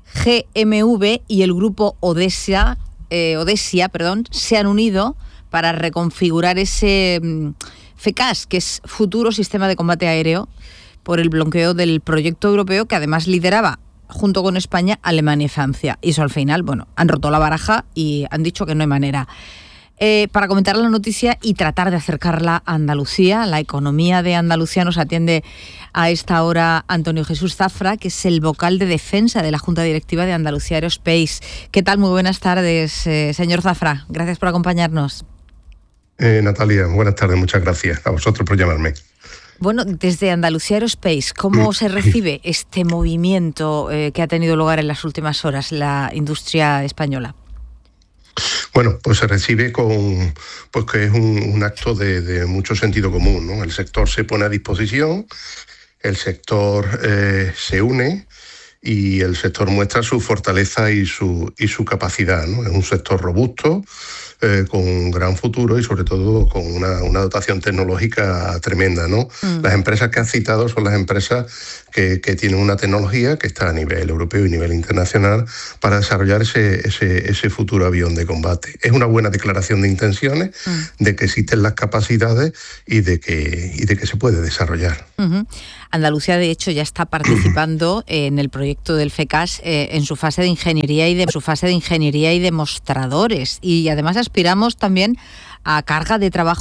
Speaker 3: G M V y el grupo Odesia, eh, Odesia, perdón, se han unido para reconfigurar ese um, FCAS, que es Futuro Sistema de Combate Aéreo, por el bloqueo del proyecto europeo que además lideraba junto con España, Alemania y Francia. Y eso al final, bueno, han roto la baraja y han dicho que no hay manera. Eh, para comentar la noticia y tratar de acercarla a Andalucía, la economía de Andalucía, nos atiende a esta hora Antonio Jesús Zafra, que es el vocal de defensa de la Junta Directiva de Andalucía Aerospace. ¿Qué tal? Muy buenas tardes, eh, señor Zafra. Gracias por acompañarnos.
Speaker 13: Eh, Natalia, buenas tardes. Muchas gracias a vosotros por llamarme.
Speaker 3: Bueno, desde Andalucía Aerospace, ¿cómo se recibe este movimiento eh, que ha tenido lugar en las últimas horas la industria española?
Speaker 13: Bueno, pues se recibe con, pues que es un, un acto de, de mucho sentido común, ¿no? El sector se pone a disposición, el sector eh, se une y el sector muestra su fortaleza y su, y su capacidad, ¿no? Es un sector robusto, eh, con un gran futuro y sobre todo con una, una dotación tecnológica tremenda, ¿no? Mm. Las empresas que has citado son las empresas que, que tienen una tecnología que está a nivel europeo y nivel internacional para desarrollar ese, ese, ese futuro avión de combate. Es una buena declaración de intenciones, mm. de que existen las capacidades y de que, y de que se puede desarrollar.
Speaker 3: Uh-huh. Andalucía, de hecho, ya está participando en el proyecto del FCAS eh, en su fase de ingeniería y de su fase de ingeniería y demostradores. Y además aspiramos también a carga de trabajo